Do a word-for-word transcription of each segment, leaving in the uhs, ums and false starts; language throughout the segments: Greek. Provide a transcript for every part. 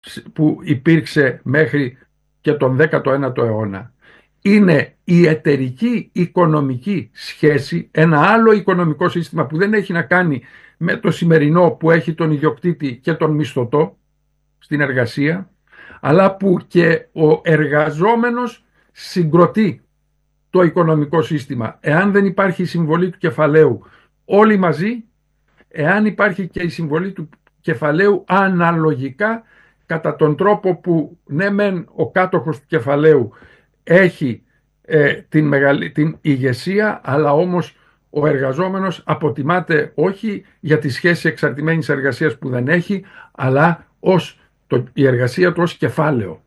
που υπήρξε μέχρι και τον δέκατο ένατο αιώνα. Είναι η εταιρική οικονομική σχέση, ένα άλλο οικονομικό σύστημα που δεν έχει να κάνει με το σημερινό που έχει τον ιδιοκτήτη και τον μισθωτό στην εργασία, αλλά που και ο εργαζόμενος συγκροτεί το οικονομικό σύστημα. Εάν δεν υπάρχει η συμβολή του κεφαλαίου όλοι μαζί, εάν υπάρχει και η συμβολή του κεφαλαίου αναλογικά, κατά τον τρόπο που ναι μεν ο κάτοχος του κεφαλαίου έχει ε, την, μεγαλη, την ηγεσία, αλλά όμως ο εργαζόμενος αποτιμάται όχι για τη σχέση εξαρτημένης εργασίας που δεν έχει, αλλά ως το, η εργασία του ως κεφάλαιο.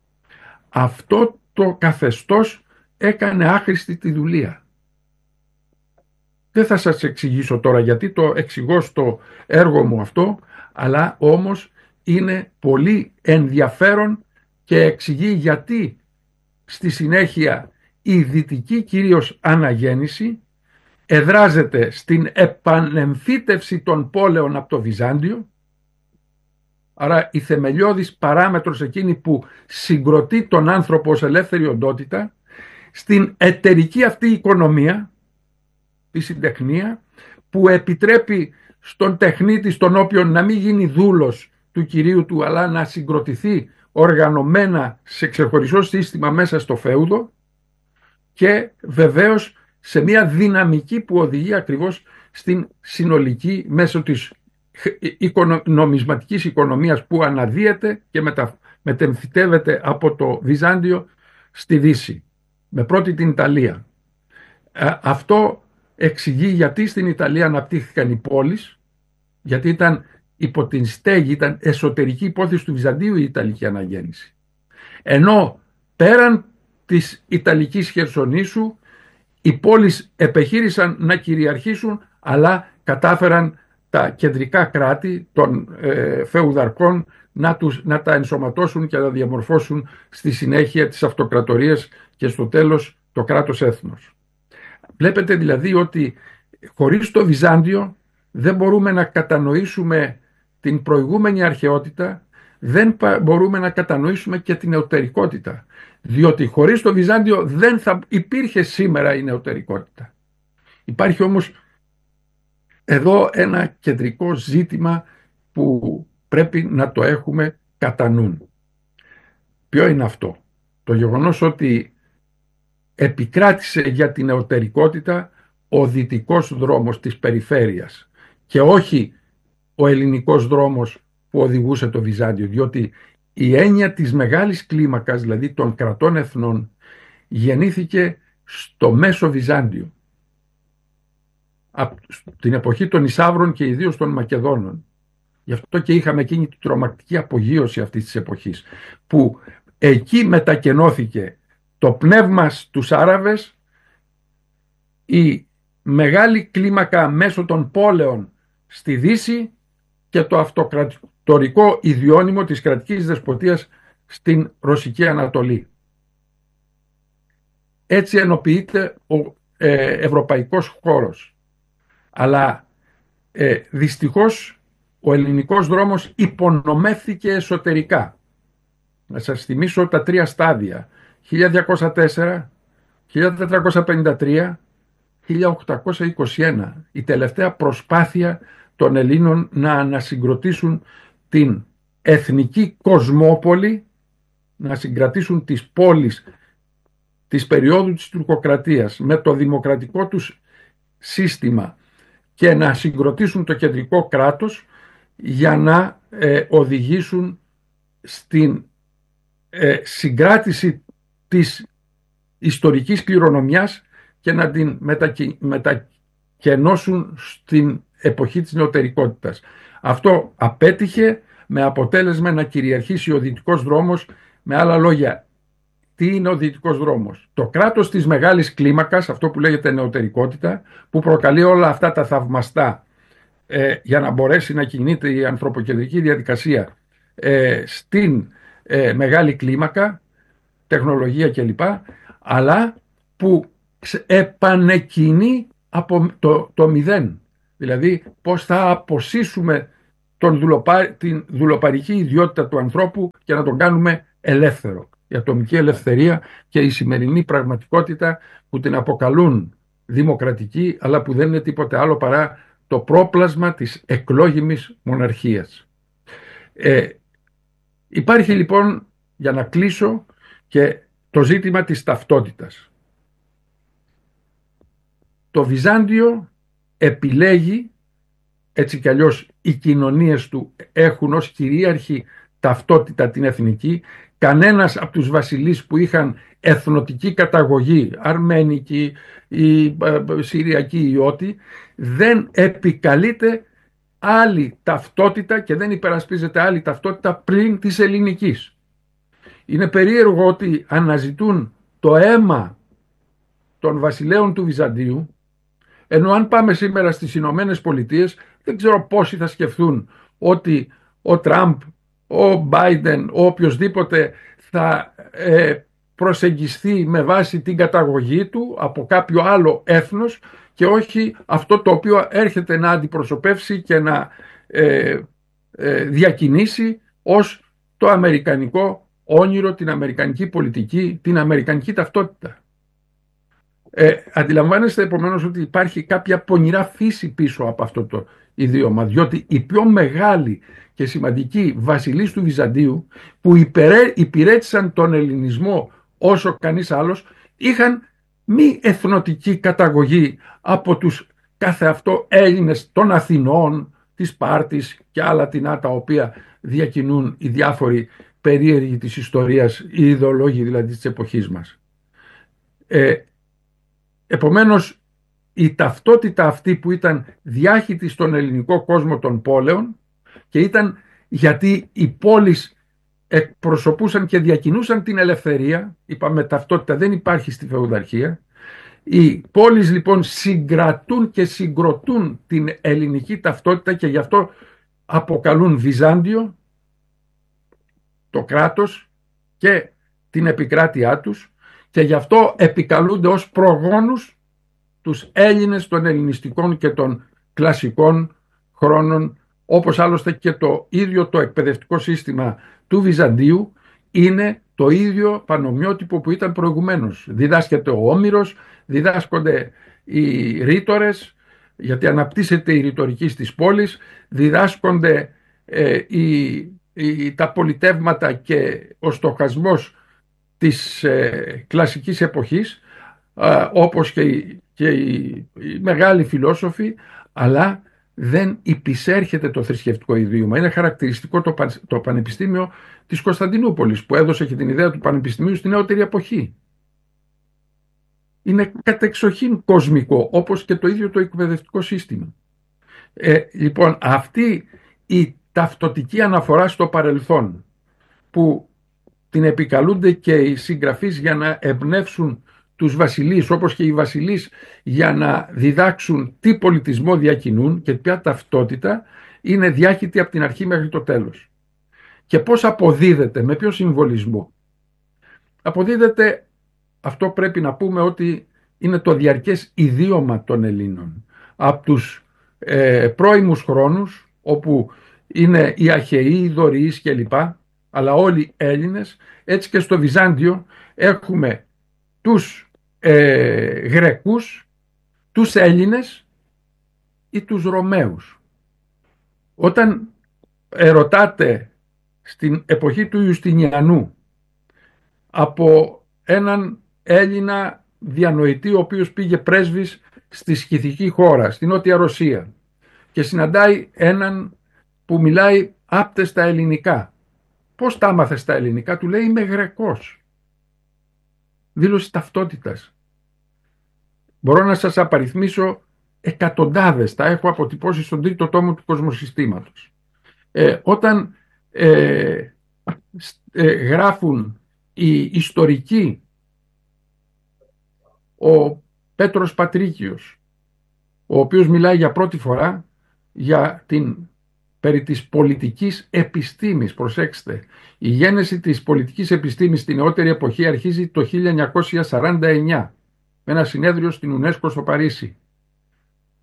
Αυτό το καθεστώς έκανε άχρηστη τη δουλεία. Δεν θα σας εξηγήσω τώρα γιατί το εξηγώ στο έργο μου αυτό, αλλά όμως είναι πολύ ενδιαφέρον και εξηγεί γιατί στη συνέχεια η δυτική κυρίως αναγέννηση εδράζεται στην επανεμφύτευση των πόλεων από το Βυζάντιο. Άρα η θεμελιώδης παράμετρος εκείνη που συγκροτεί τον άνθρωπο ως ελεύθερη οντότητα, στην εταιρική αυτή οικονομία, τη συντεχνία, που επιτρέπει στον τεχνίτη, στον όποιον, να μην γίνει δούλος του κυρίου του, αλλά να συγκροτηθεί οργανωμένα σε ξεχωριστό σύστημα μέσα στο φέουδο, και βεβαίως σε μια δυναμική που οδηγεί ακριβώς στην συνολική, μέσω της νομισματικής οικονομίας που αναδύεται και μετα, μετεμφυτεύεται από το Βυζάντιο στη Δύση, με πρώτη την Ιταλία. Αυτό εξηγεί γιατί στην Ιταλία αναπτύχθηκαν οι πόλεις, γιατί ήταν υπό την στέγη, ήταν εσωτερική υπόθεση του Βυζαντίου η Ιταλική αναγέννηση. Ενώ πέραν της Ιταλικής Χερσονήσου οι πόλεις επεχείρησαν να κυριαρχήσουν, αλλά κατάφεραν τα κεντρικά κράτη των ε, φεουδαρχών να, τους, να τα ενσωματώσουν και να διαμορφώσουν στη συνέχεια τις αυτοκρατορίες και στο τέλος το κράτος έθνος. Βλέπετε δηλαδή ότι χωρίς το Βυζάντιο δεν μπορούμε να κατανοήσουμε την προηγούμενη αρχαιότητα, δεν μπορούμε να κατανοήσουμε και την νεωτερικότητα, διότι χωρίς το Βυζάντιο δεν θα υπήρχε σήμερα η νεωτερικότητα. Υπάρχει όμως εδώ ένα κεντρικό ζήτημα που πρέπει να το έχουμε κατά νου. Ποιο είναι αυτό? Το γεγονός ότι επικράτησε για την νεωτερικότητα ο δυτικός δρόμος της περιφέρειας και όχι ο ελληνικός δρόμος που οδηγούσε το Βυζάντιο, διότι η έννοια της μεγάλης κλίμακας, δηλαδή των κρατών εθνών, γεννήθηκε στο μέσο Βυζάντιο, από την εποχή των Ισαύρων και ιδίως των Μακεδόνων. Γι' αυτό και είχαμε εκείνη τη τρομακτική απογείωση αυτής της εποχής, που εκεί μετακενώθηκε το πνεύμα στους Άραβες, η μεγάλη κλίμακα μέσω των πόλεων στη Δύση και το αυτοκρατορικό ιδιώνυμο της κρατικής δεσποτείας στην Ρωσική Ανατολή. Έτσι ενοποιείται ο ε, ευρωπαϊκός χώρος. Αλλά ε, δυστυχώς ο ελληνικός δρόμος υπονομεύθηκε εσωτερικά. Να σας θυμίσω τα τρία στάδια: χίλια διακόσια τέσσερα, χίλια τετρακόσια πενήντα τρία, χίλια οκτακόσια είκοσι ένα. Η τελευταία προσπάθεια των Ελλήνων να ανασυγκροτήσουν την εθνική κοσμόπολη, να συγκρατήσουν τις πόλεις της περίοδου της τουρκοκρατίας με το δημοκρατικό τους σύστημα και να συγκροτήσουν το κεντρικό κράτος για να ε, οδηγήσουν στην ε, συγκράτηση της ιστορικής κληρονομιάς και να την μετακι... μετακενώσουν στην εποχή της νεωτερικότητας. Αυτό απέτυχε, με αποτέλεσμα να κυριαρχήσει ο δυτικός δρόμος. Με άλλα λόγια, τι είναι ο δυτικός δρόμος? Το κράτος της μεγάλης κλίμακας, αυτό που λέγεται νεωτερικότητα, που προκαλεί όλα αυτά τα θαυμαστά ε, για να μπορέσει να κινείται η ανθρωποκεντρική διαδικασία ε, στην ε, μεγάλη κλίμακα, τεχνολογία κλπ, αλλά που επανεκκινεί από το, το μηδέν. Δηλαδή πώς θα αποσύσουμε τον δουλοπα... την δουλοπαρική ιδιότητα του ανθρώπου και να τον κάνουμε ελεύθερο. Η ατομική ελευθερία και η σημερινή πραγματικότητα που την αποκαλούν δημοκρατική, αλλά που δεν είναι τίποτε άλλο παρά το πρόπλασμα της εκλόγιμης μοναρχίας. Ε, υπάρχει λοιπόν, για να κλείσω, και το ζήτημα της ταυτότητας. Το Βυζάντιο επιλέγει, έτσι κι αλλιώς οι κοινωνίες του έχουν ως κυρίαρχη ταυτότητα την εθνική. Κανένας από τους βασιλείς που είχαν εθνοτική καταγωγή, αρμένικη ή συριακή ή ό,τι, δεν επικαλείται άλλη ταυτότητα και δεν υπερασπίζεται άλλη ταυτότητα πλην της ελληνικής. Είναι περίεργο ότι αναζητούν το αίμα των βασιλέων του Βυζαντίου, ενώ αν πάμε σήμερα στις Ηνωμένες Πολιτείες, δεν ξέρω πόσοι θα σκεφτούν ότι ο Τραμπ, ο Μπάιντεν, ο οποιοσδήποτε θα ε, προσεγγιστεί με βάση την καταγωγή του από κάποιο άλλο έθνος και όχι αυτό το οποίο έρχεται να αντιπροσωπεύσει και να ε, ε, διακινήσει ως το αμερικανικό όνειρο, την αμερικανική πολιτική, την αμερικανική ταυτότητα. Ε, αντιλαμβάνεστε επομένως ότι υπάρχει κάποια πονηρά φύση πίσω από αυτό το ιδίωμα, διότι οι πιο μεγάλοι και σημαντικοί βασιλείς του Βυζαντίου που υπερέ, υπηρέτησαν τον ελληνισμό όσο κανείς άλλος είχαν μη εθνοτική καταγωγή από τους κάθε αυτό Έλληνες των Αθηνών, της Σπάρτης και άλλα τινά τα οποία διακινούν οι διάφοροι περίεργοι της ιστορίας, οι ιδεολόγοι δηλαδή της εποχής μας. Ε, Επομένως, η ταυτότητα αυτή που ήταν διάχυτη στον ελληνικό κόσμο των πόλεων και ήταν γιατί οι πόλεις εκπροσωπούσαν και διακινούσαν την ελευθερία, είπαμε ταυτότητα δεν υπάρχει στη φεουδαρχία, οι πόλεις λοιπόν συγκρατούν και συγκροτούν την ελληνική ταυτότητα και γι' αυτό αποκαλούν Βυζάντιο το κράτος και την επικράτειά τους, και γι' αυτό επικαλούνται ως προγόνους τους Έλληνες των ελληνιστικών και των κλασικών χρόνων, όπως άλλωστε και το ίδιο το εκπαιδευτικό σύστημα του Βυζαντίου είναι το ίδιο πανομοιότυπο που ήταν προηγουμένως. Διδάσκεται ο Όμηρος, διδάσκονται οι ρήτορες, γιατί αναπτύσσεται η ρητορική στις πόλεις, διδάσκονται ε, οι, οι, τα πολιτεύματα και ο στοχασμός της ε, κλασικής εποχής, ε, όπως και, οι, και οι, οι μεγάλοι φιλόσοφοι, αλλά δεν υπησέρχεται το θρησκευτικό ιδίωμα. Είναι χαρακτηριστικό το, το Πανεπιστήμιο της Κωνσταντινούπολης που έδωσε και την ιδέα του Πανεπιστημίου στην νεότερη εποχή. Είναι κατεξοχήν κοσμικό, όπως και το ίδιο το εκπαιδευτικό σύστημα. Ε, λοιπόν, αυτή η ταυτοτική αναφορά στο παρελθόν που την επικαλούνται και οι συγγραφείς για να εμπνεύσουν τους βασιλείς, όπως και οι βασιλείς για να διδάξουν τι πολιτισμό διακινούν και ποια ταυτότητα, είναι διάχυτη από την αρχή μέχρι το τέλος. Και πώς αποδίδεται, με ποιο συμβολισμό? Αποδίδεται, αυτό πρέπει να πούμε ότι είναι το διαρκές ιδίωμα των Ελλήνων. Από τους ε, πρώιμους χρόνους, όπου είναι οι Αχαιοί, οι Δωρυείς κλπ, αλλά όλοι Έλληνες, έτσι και στο Βυζάντιο έχουμε τους ε, Γρεκούς, τους Έλληνες ή τους Ρωμαίους. Όταν ερωτάτε στην εποχή του Ιουστινιανού από έναν Έλληνα διανοητή ο οποίος πήγε πρέσβης στη σκυθική χώρα, στην Νότια Ρωσία, και συναντάει έναν που μιλάει άπτεστα ελληνικά. Πώς τα άμαθε στα ελληνικά? Του λέει είμαι Γρεκός. Δήλωση ταυτότητας. Μπορώ να σας απαριθμίσω εκατοντάδες, τα έχω αποτυπώσει στον τρίτο τόμο του Κοσμοσυστήματος. Ε, όταν ε, ε, γράφουν οι ιστορικοί, ο Πέτρος Πατρίκιος, ο οποίος μιλάει για πρώτη φορά για την περί της πολιτικής επιστήμης, προσέξτε, η γέννηση της πολιτικής επιστήμης στην νεότερη εποχή αρχίζει το χίλια εννιακόσια σαράντα εννιά με ένα συνέδριο στην UNESCO στο Παρίσι.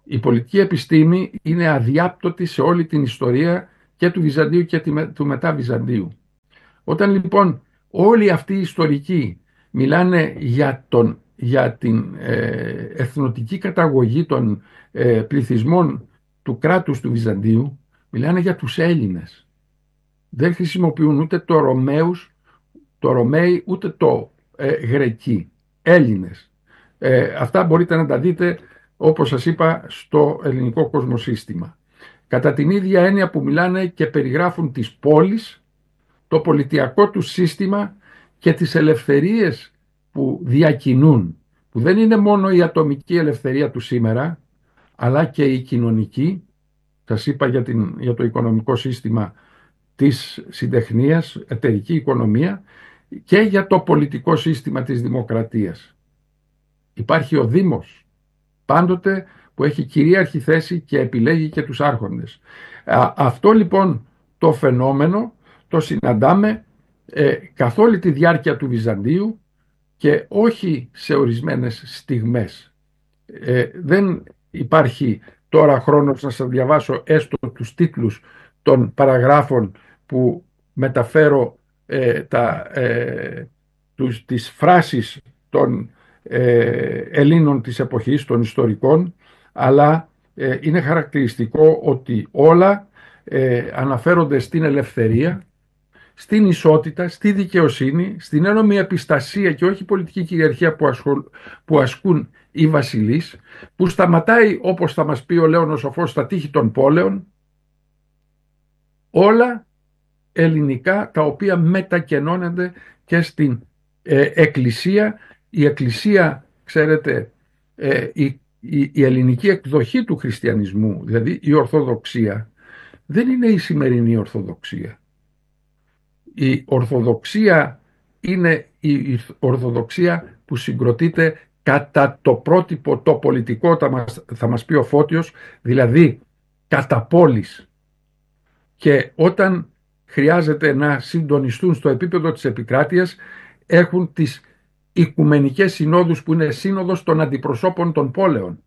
Η πολιτική επιστήμη είναι αδιάπτωτη σε όλη την ιστορία και του Βυζαντίου και του μετά Βυζαντίου. Όταν λοιπόν όλοι αυτοί οι ιστορικοί μιλάνε για, τον, για την ε, εθνοτική καταγωγή των ε, πληθυσμών του κράτους του Βυζαντίου, μιλάνε για τους Έλληνες. Δεν χρησιμοποιούν ούτε το Ρωμαίους, το Ρωμαίοι, ούτε το ε, Γρεκοί. Έλληνες. Ε, αυτά μπορείτε να τα δείτε, όπως σας είπα, στο ελληνικό κοσμοσύστημα. Κατά την ίδια έννοια που μιλάνε και περιγράφουν τις πόλεις, το πολιτιακό του σύστημα και τις ελευθερίες που διακινούν, που δεν είναι μόνο η ατομική ελευθερία του σήμερα, αλλά και η κοινωνική. Σας είπα για, την, για το οικονομικό σύστημα της συντεχνίας, εταιρική οικονομία, και για το πολιτικό σύστημα της δημοκρατίας. Υπάρχει ο Δήμος πάντοτε που έχει κυρίαρχη θέση και επιλέγει και τους άρχοντες. Α, αυτό λοιπόν το φαινόμενο το συναντάμε ε, καθ' όλη τη διάρκεια του Βυζαντίου και όχι σε ορισμένες στιγμές. Ε, δεν υπάρχει τώρα χρόνος να σας διαβάσω έστω τους τίτλους των παραγράφων που μεταφέρω ε, τα, ε, τους, τις φράσεις των ε, Ελλήνων της εποχής, των ιστορικών, αλλά ε, είναι χαρακτηριστικό ότι όλα ε, αναφέρονται στην ελευθερία, στην ισότητα, στη δικαιοσύνη, στην ένομη επιστασία και όχι πολιτική κυριαρχία που, ασχολ, που ασκούν οι βασιλείς, που σταματάει, όπως θα μας πει ο Λέων ο Σοφός, στα τείχη των πόλεων, όλα ελληνικά, τα οποία μετακενώνονται και στην ε, Εκκλησία. Η Εκκλησία, ξέρετε, ε, η, η, η ελληνική εκδοχή του χριστιανισμού, δηλαδή η Ορθοδοξία, δεν είναι η σημερινή Ορθοδοξία. Η Ορθοδοξία είναι η Ορθοδοξία που συγκροτείται κατά το πρότυπο το πολιτικό, θα μας πει ο Φώτιος, δηλαδή κατά πόλης. Και όταν χρειάζεται να συντονιστούν στο επίπεδο της επικράτειας, έχουν τις οικουμενικές συνόδους που είναι σύνοδος των αντιπροσώπων των πόλεων.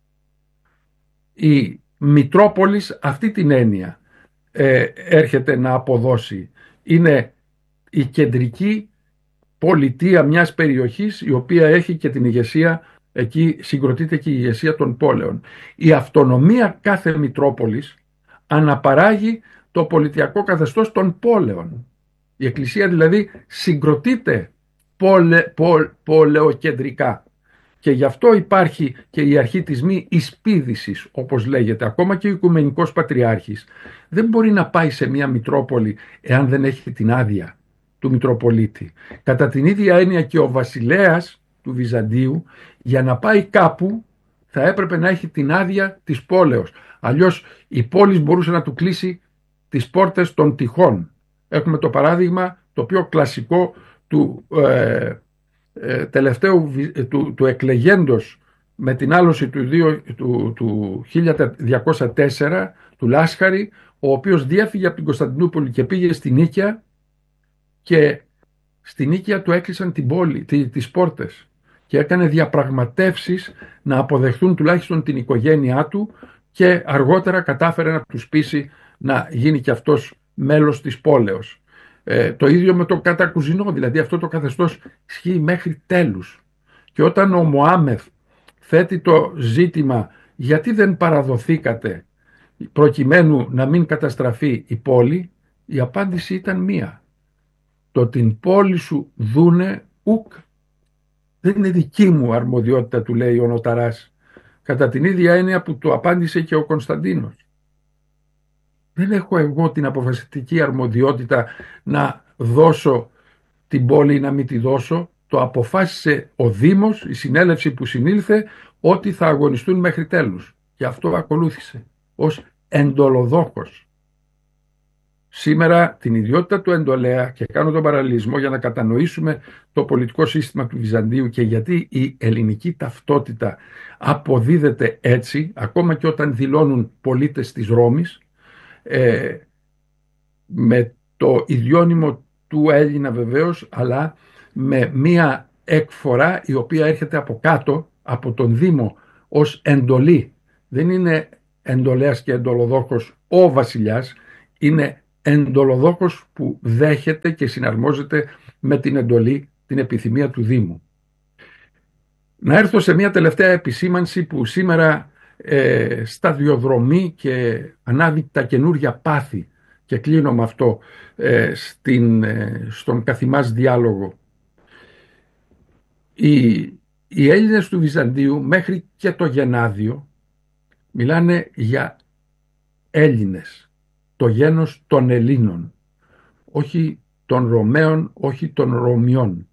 Η Μητρόπολης αυτή την έννοια ε, έρχεται να αποδώσει. Είναι η κεντρική πολιτεία μιας περιοχής, η οποία έχει και την ηγεσία, εκεί συγκροτείται και η ηγεσία των πόλεων. Η αυτονομία κάθε Μητρόπολης αναπαράγει το πολιτιακό καθεστώς των πόλεων. Η Εκκλησία δηλαδή συγκροτείται πολε, πο, πολεοκεντρικά. Και γι' αυτό υπάρχει και η αρχή της μη εισπίδησης, όπως λέγεται. Ακόμα και ο Οικουμενικός Πατριάρχης δεν μπορεί να πάει σε μια Μητρόπολη εάν δεν έχει την άδεια του Μητροπολίτη. Κατά την ίδια έννοια και ο βασιλέας του Βυζαντίου, για να πάει κάπου θα έπρεπε να έχει την άδεια της πόλεως. Αλλιώς η πόλη μπορούσε να του κλείσει τις πόρτες των τυχών. Έχουμε το παράδειγμα το πιο κλασικό του ε, ε, τελευταίου του, του εκλεγέντος με την άλωση του, του, του χίλια διακόσια τέσσερα του Λάσχαρη, ο οποίος διέφυγε από την Κωνσταντινούπολη και πήγε στην Νίκαια, και στην Νίκαια του έκλεισαν την πόλη, τις πόρτες, και έκανε διαπραγματεύσεις να αποδεχθούν τουλάχιστον την οικογένειά του, και αργότερα κατάφερε να τους πείσει να γίνει και αυτός μέλος της πόλεως. Ε, το ίδιο με το κατακουζινό, δηλαδή αυτό το καθεστώς ισχύει μέχρι τέλους. Και όταν ο Μωάμεθ θέτει το ζήτημα γιατί δεν παραδοθήκατε προκειμένου να μην καταστραφεί η πόλη, η απάντηση ήταν μία. Το την πόλη σου δούνε ουκ. Δεν είναι δική μου αρμοδιότητα, του λέει ο Νοταράς, κατά την ίδια έννοια που το απάντησε και ο Κωνσταντίνος. Δεν έχω εγώ την αποφασιστική αρμοδιότητα να δώσω την πόλη ή να μην τη δώσω. Το αποφάσισε ο Δήμος, η συνέλευση που συνήλθε, ότι θα αγωνιστούν μέχρι τέλους. Και αυτό ακολούθησε ως εντολοδόχος. Σήμερα την ιδιότητα του εντολέα, και κάνω τον παραλληλισμό για να κατανοήσουμε το πολιτικό σύστημα του Βυζαντίου και γιατί η ελληνική ταυτότητα αποδίδεται έτσι, ακόμα και όταν δηλώνουν πολίτες της Ρώμης, ε, με το ιδιώνυμο του Έλληνα βεβαίως, αλλά με μία εκφορά η οποία έρχεται από κάτω, από τον Δήμο, ως εντολή δεν είναι εντολέας και εντολοδόχος ο βασιλιάς, είναι εντολοδόχος που δέχεται και συναρμόζεται με την εντολή, την επιθυμία του Δήμου. Να έρθω σε μια τελευταία επισήμανση που σήμερα ε, σταδιοδρομεί και ανάβει τα καινούργια πάθη, και κλείνω με αυτό, ε, στην, ε, στον καθημάς διάλογο. Οι, οι Έλληνες του Βυζαντίου μέχρι και το Γενάδιο μιλάνε για Έλληνες, το γένος των Ελλήνων, όχι των Ρωμαίων, όχι των Ρωμιών.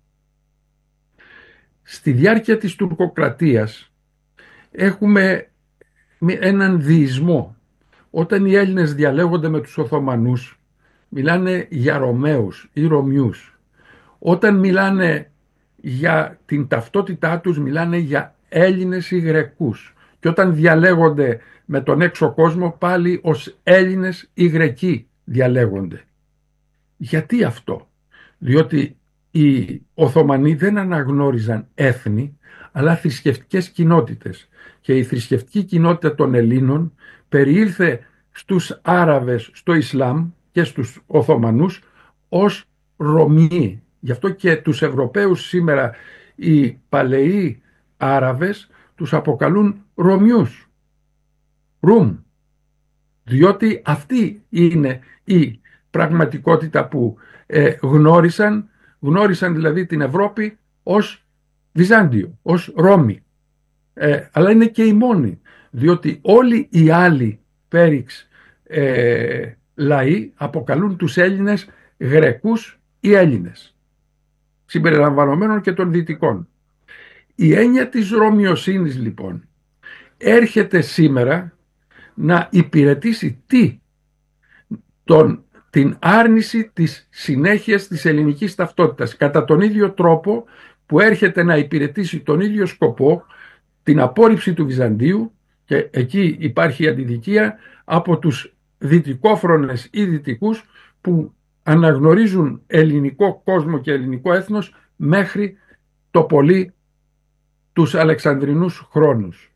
Στη διάρκεια της τουρκοκρατίας έχουμε έναν διεισμό. Όταν οι Έλληνες διαλέγονται με τους Οθωμανούς, μιλάνε για Ρωμαίους ή Ρωμιούς. Όταν μιλάνε για την ταυτότητά τους, μιλάνε για Έλληνες ή Γρεκούς. Και όταν διαλέγονται με τον έξω κόσμο, πάλι ως Έλληνες ή Γρεκοί διαλέγονται. Γιατί αυτό? Διότι οι Οθωμανοί δεν αναγνώριζαν έθνη, αλλά θρησκευτικές κοινότητες. Και η θρησκευτική κοινότητα των Ελλήνων περιήλθε στους Άραβες, στο Ισλάμ και στους Οθωμανούς ως Ρωμιοί. Γι' αυτό και τους Ευρωπαίους σήμερα οι παλαιοί Άραβες τους αποκαλούν Ρωμιούς, Ρουμ, διότι αυτή είναι η πραγματικότητα που ε, γνώρισαν, γνώρισαν δηλαδή την Ευρώπη ως Βυζάντιο, ως Ρώμη. Ε, αλλά είναι και οι μόνοι, διότι όλοι οι άλλοι πέριξ ε, λαοί αποκαλούν τους Έλληνες Γρεκούς ή Έλληνες, συμπεριλαμβανομένων και των Δυτικών. Η έννοια της Ρωμιοσύνης λοιπόν έρχεται σήμερα να υπηρετήσει τι? Τον, την άρνηση της συνέχειας της ελληνικής ταυτότητας, κατά τον ίδιο τρόπο που έρχεται να υπηρετήσει τον ίδιο σκοπό, την απόρριψη του Βυζαντίου, και εκεί υπάρχει αντιδικία από τους δυτικόφρονες ή δυτικούς που αναγνωρίζουν ελληνικό κόσμο και ελληνικό έθνος μέχρι το πολύ τους Αλεξανδρινούς χρόνους.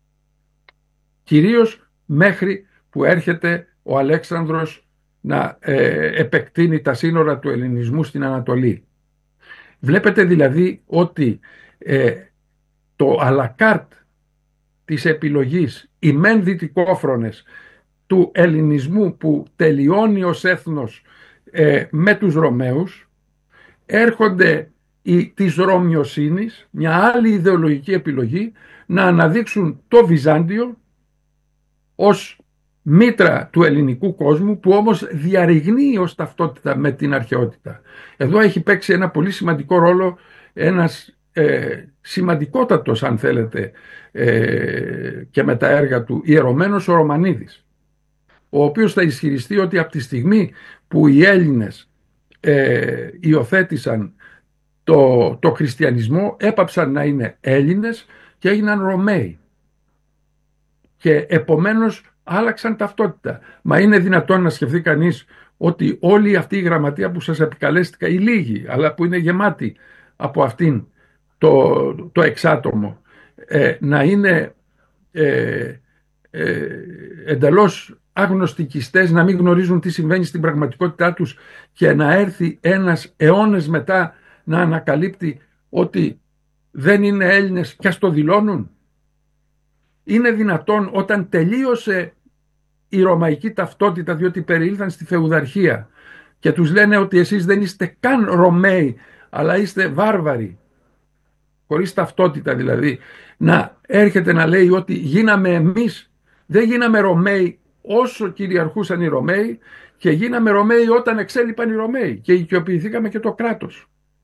Κυρίως μέχρι που έρχεται ο Αλέξανδρος να ε, επεκτείνει τα σύνορα του ελληνισμού στην Ανατολή. Βλέπετε δηλαδή ότι ε, το αλακάρτ της επιλογής, οι μεν δυτικόφρονες του ελληνισμού που τελειώνει ως έθνος ε, με τους Ρωμαίους, έρχονται η, της Ρωμιοσύνης, μια άλλη ιδεολογική επιλογή, να αναδείξουν το Βυζάντιο ως μήτρα του ελληνικού κόσμου, που όμως διαρριγνύει ως ταυτότητα με την αρχαιότητα. Εδώ έχει παίξει ένα πολύ σημαντικό ρόλο ένας ε, σημαντικότατος, αν θέλετε, ε, και με τα έργα του, ιερωμένος ο Ρωμανίδης, ο οποίος θα ισχυριστεί ότι από τη στιγμή που οι Έλληνες ε, υιοθέτησαν το, το χριστιανισμό, έπαψαν να είναι Έλληνες και έγιναν Ρωμαίοι. Και επομένως άλλαξαν ταυτότητα. Μα είναι δυνατόν να σκεφτεί κανείς ότι όλη αυτή η γραμματεία που σας επικαλέστηκα, οι λίγοι, αλλά που είναι γεμάτη από αυτήν το, το εξάτομο, ε, να είναι ε, ε, εντελώς αγνωστικιστές, να μην γνωρίζουν τι συμβαίνει στην πραγματικότητά τους, και να έρθει ένας αιώνες μετά να ανακαλύπτει ότι δεν είναι Έλληνες και ας το δηλώνουν? Είναι δυνατόν, όταν τελείωσε η ρωμαϊκή ταυτότητα, διότι περιήλθαν στη φεουδαρχία και τους λένε ότι εσείς δεν είστε καν Ρωμαίοι, αλλά είστε βάρβαροι, χωρίς ταυτότητα δηλαδή, να έρχεται να λέει ότι γίναμε εμείς, δεν γίναμε Ρωμαίοι όσο κυριαρχούσαν οι Ρωμαίοι, και γίναμε Ρωμαίοι όταν εξέλιπαν οι Ρωμαίοι και οικειοποιηθήκαμε και το κράτος.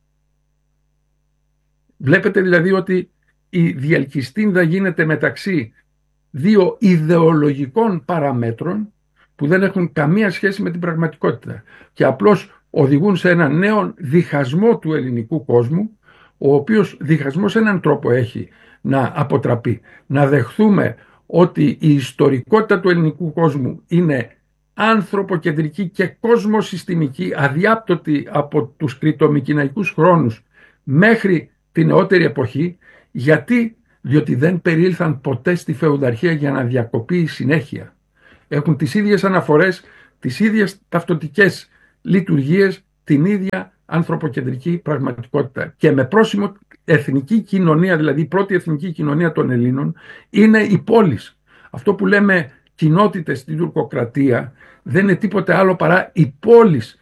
Βλέπετε δηλαδή ότι η διελκυστίνδα γίνεται μεταξύ δύο ιδεολογικών παραμέτρων που δεν έχουν καμία σχέση με την πραγματικότητα και απλώς οδηγούν σε έναν νέο διχασμό του ελληνικού κόσμου, ο οποίος διχασμός έναν τρόπο έχει να αποτραπεί. Να δεχθούμε ότι η ιστορικότητα του ελληνικού κόσμου είναι ανθρωποκεντρική και κοσμοσυστημική, αδιάπτωτη από τους κρητομικηναϊκούς χρόνους μέχρι την νεότερη εποχή. Γιατί? διότι δεν περιήλθαν ποτέ στη φεουδαρχία για να διακοπεί η συνέχεια. Έχουν τις ίδιες αναφορές, τις ίδιες ταυτοτικές λειτουργίες, την ίδια ανθρωποκεντρική πραγματικότητα. Και με πρόσημο εθνική κοινωνία, δηλαδή η πρώτη εθνική κοινωνία των Ελλήνων, είναι η πόλης. Αυτό που λέμε κοινότητες στην τουρκοκρατία δεν είναι τίποτε άλλο παρά οι πόλεις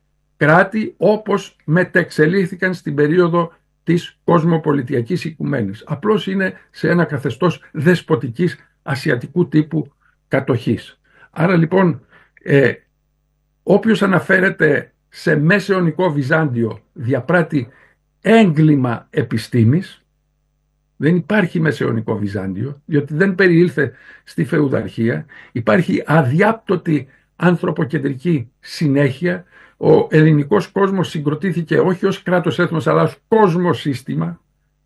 κράτη όπως μετεξελίχθηκαν στην περίοδο της κοσμοπολιτιακής οικουμένης. Απλώς είναι σε ένα καθεστώς δεσποτικής ασιατικού τύπου κατοχής. Άρα λοιπόν ε, όποιος αναφέρεται σε μεσαιωνικό Βυζάντιο διαπράττει έγκλημα επιστήμης. Δεν υπάρχει μεσαιωνικό Βυζάντιο, διότι δεν περιήλθε στη φεουδαρχία. Υπάρχει αδιάπτωτη ανθρωποκεντρική συνέχεια. Ο ελληνικός κόσμος συγκροτήθηκε όχι ως κράτος έθνος, αλλά ως κόσμο σύστημα,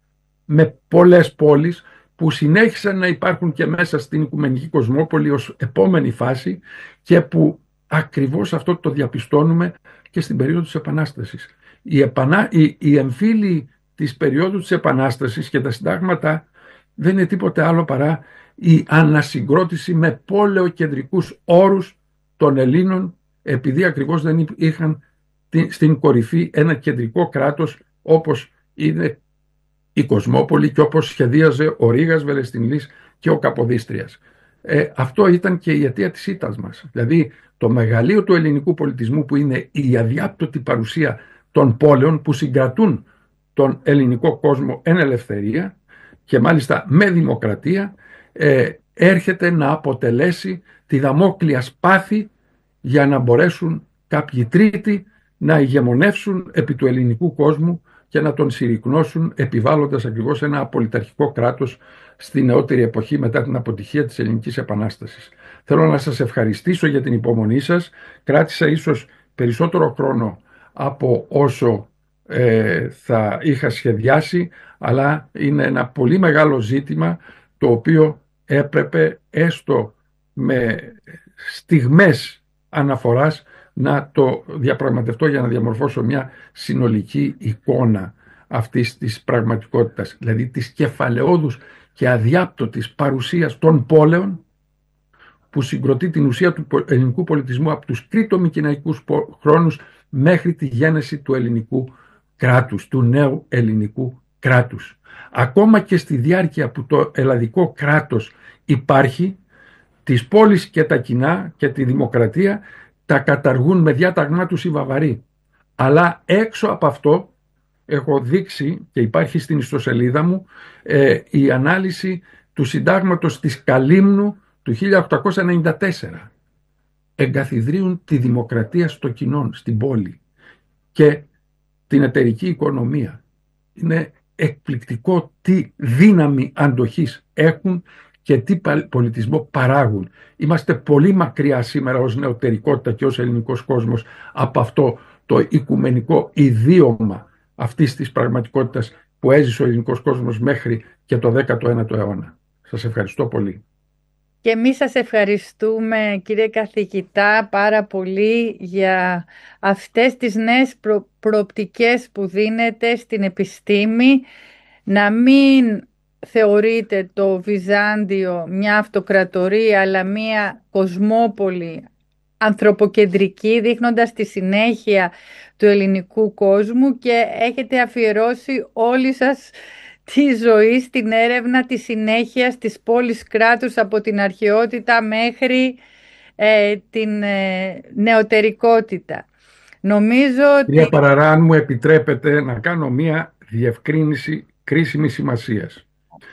με πολλές πόλεις που συνέχισαν να υπάρχουν και μέσα στην Οικουμενική Κοσμόπολη ως επόμενη φάση και που ακριβώς αυτό το διαπιστώνουμε και στην περίοδο της Επανάστασης. Οι, επανα... οι... οι εμφύλοι της περίοδου της Επανάστασης και τα συντάγματα δεν είναι τίποτε άλλο παρά η ανασυγκρότηση με πόλεοκεντρικούς όρους των Ελλήνων, επειδή ακριβώς δεν είχαν στην κορυφή ένα κεντρικό κράτος όπως είναι η Κοσμόπολη και όπως σχεδίαζε ο Ρήγας Βελεστινλής και ο Καποδίστριας. Ε, αυτό ήταν και η αιτία της ήττας μας. Δηλαδή το μεγαλείο του ελληνικού πολιτισμού, που είναι η αδιάπτωτη παρουσία των πόλεων που συγκρατούν τον ελληνικό κόσμο εν ελευθερία και μάλιστα με δημοκρατία, ε, έρχεται να αποτελέσει τη δαμόκλεια σπάθη για να μπορέσουν κάποιοι τρίτοι να ηγεμονεύσουν επί του ελληνικού κόσμου και να τον συρρικνώσουν, επιβάλλοντας ακριβώς ένα απολυταρχικό κράτος στη νεότερη εποχή μετά την αποτυχία της Ελληνικής Επανάστασης. Θέλω να σας ευχαριστήσω για την υπομονή σας. Κράτησα ίσως περισσότερο χρόνο από όσο ε, θα είχα σχεδιάσει, αλλά είναι ένα πολύ μεγάλο ζήτημα το οποίο έπρεπε έστω με στιγμές αναφοράς να το διαπραγματευτώ για να διαμορφώσω μια συνολική εικόνα αυτής της πραγματικότητας, δηλαδή της κεφαλαιόδους και αδιάπτωτης παρουσίας των πόλεων που συγκροτεί την ουσία του ελληνικού πολιτισμού από τους κρήτο-μικηναϊκούς χρόνους μέχρι τη γέννηση του ελληνικού κράτους, του νέου ελληνικού κράτους. Ακόμα και στη διάρκεια που το ελλαδικό κράτος υπάρχει, τις πόλεις και τα κοινά και τη δημοκρατία τα καταργούν με διάταγμά τους οι Βαβαροί. Αλλά έξω από αυτό έχω δείξει και υπάρχει στην ιστοσελίδα μου ε, η ανάλυση του συντάγματος της Καλύμνου του χίλια οκτακόσια ενενήντα τέσσερα. Εγκαθιδρύουν τη δημοκρατία στο κοινό, στην πόλη και την εταιρική οικονομία. Είναι εκπληκτικό τι δύναμη αντοχής έχουν και τι πολιτισμό παράγουν. Είμαστε πολύ μακριά σήμερα ως νεωτερικότητα και ως ελληνικός κόσμος από αυτό το οικουμενικό ιδίωμα αυτής της πραγματικότητας που έζησε ο ελληνικός κόσμος μέχρι και το δέκατο ένατο αιώνα. Σας ευχαριστώ πολύ. Και εμείς σας ευχαριστούμε, κύριε καθηγητά, πάρα πολύ για αυτές τις νέες προ... προοπτικές που δίνετε στην επιστήμη. Να μην θεωρείτε το Βυζάντιο μια αυτοκρατορία, αλλά μια κοσμόπολη ανθρωποκεντρική, δείχνοντας τη συνέχεια του ελληνικού κόσμου, και έχετε αφιερώσει όλοι σας τη ζωή στην έρευνα της συνέχειας της πόλης κράτους από την αρχαιότητα μέχρι ε, την ε, νεωτερικότητα. Νομίζω ότι... Κυρία Παραρά, αν μου επιτρέπετε να κάνω μία διευκρίνηση κρίσιμης σημασίας.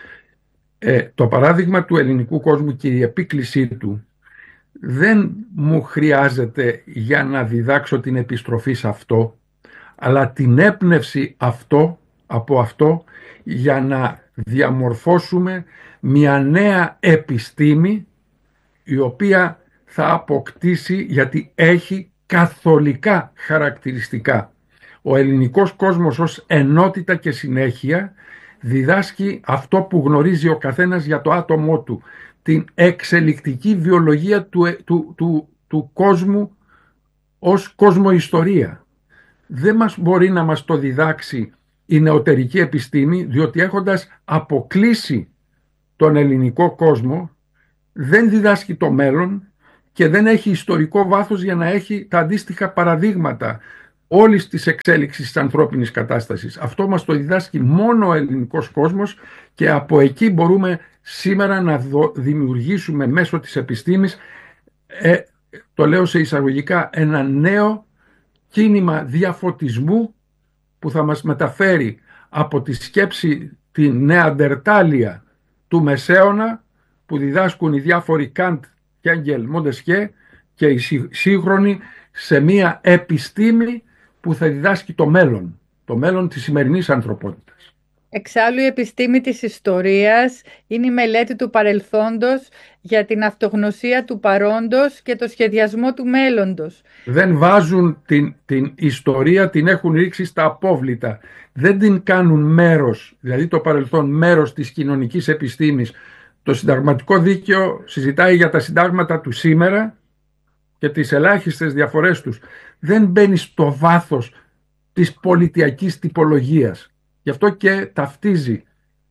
Ε, το παράδειγμα του ελληνικού κόσμου και η επίκλησή του δεν μου χρειάζεται για να διδάξω την επιστροφή σε αυτό, αλλά την έπνευση αυτό, από αυτό για να διαμορφώσουμε μια νέα επιστήμη η οποία θα αποκτήσει, γιατί έχει καθολικά χαρακτηριστικά. Ο ελληνικός κόσμος ως ενότητα και συνέχεια διδάσκει αυτό που γνωρίζει ο καθένας για το άτομό του, την εξελικτική βιολογία του, του, του, του κόσμου ως κοσμοϊστορία. Δεν μας μπορεί να μας το διδάξει η νεωτερική επιστήμη, διότι έχοντας αποκλείσει τον ελληνικό κόσμο δεν διδάσκει το μέλλον και δεν έχει ιστορικό βάθος για να έχει τα αντίστοιχα παραδείγματα όλης της εξέλιξης της ανθρώπινης κατάστασης. Αυτό μας το διδάσκει μόνο ο ελληνικός κόσμος και από εκεί μπορούμε σήμερα να δημιουργήσουμε μέσω της επιστήμης, ε, το λέω σε εισαγωγικά, ένα νέο κίνημα διαφωτισμού που θα μας μεταφέρει από τη σκέψη τη νεαντερτάλια του Μεσαίωνα που διδάσκουν οι διάφοροι Καντ, Κέγγελ, Μοντεσκέ και οι σύγχρονοι σε μια επιστήμη που θα διδάσκει το μέλλον, το μέλλον της σημερινής ανθρωπότητας. Εξάλλου η επιστήμη της ιστορίας είναι η μελέτη του παρελθόντος για την αυτογνωσία του παρόντος και το σχεδιασμό του μέλλοντος. Δεν βάζουν την, την ιστορία, την έχουν ρίξει στα απόβλητα. Δεν την κάνουν μέρος, δηλαδή το παρελθόν μέρος της κοινωνικής επιστήμης. Το συνταγματικό δίκαιο συζητάει για τα συντάγματα του σήμερα και τις ελάχιστες διαφορές τους. Δεν μπαίνει στο βάθος της πολιτιακής τυπολογίας. Γι' αυτό και ταυτίζει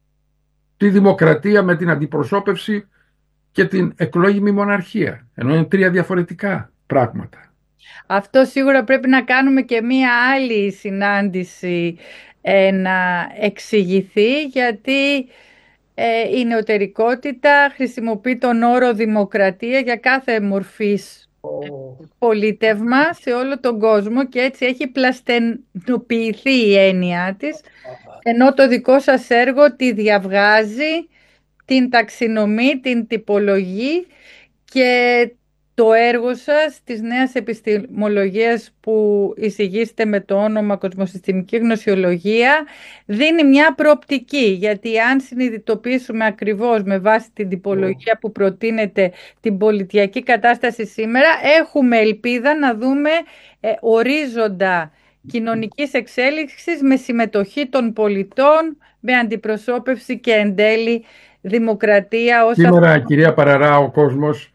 τη δημοκρατία με την αντιπροσώπευση και την εκλόγιμη μοναρχία. Ενώ είναι τρία διαφορετικά πράγματα. Αυτό σίγουρα πρέπει να κάνουμε και μία άλλη συνάντηση ε, να εξηγηθεί, γιατί ε, η νεωτερικότητα χρησιμοποιεί τον όρο δημοκρατία για κάθε μορφής πολίτευμα σε όλο τον κόσμο και έτσι έχει πλαστενοποιηθεί η έννοια της, ενώ το δικό σας έργο τη διαβγάζει, την ταξινομεί, την τυπολογεί και το έργο σας της νέας επιστημολογίας που εισηγείστε με το όνομα Κοσμοσυστημική Γνωσιολογία δίνει μια προοπτική, γιατί αν συνειδητοποιήσουμε ακριβώς με βάση την τυπολογία που προτείνεται την πολιτιακή κατάσταση σήμερα, έχουμε ελπίδα να δούμε ε, ορίζοντα κοινωνικής εξέλιξης με συμμετοχή των πολιτών, με αντιπροσώπευση και εν τέλει δημοκρατία. Ως Σήμερα, αυτό... κυρία Παραρά, ο κόσμος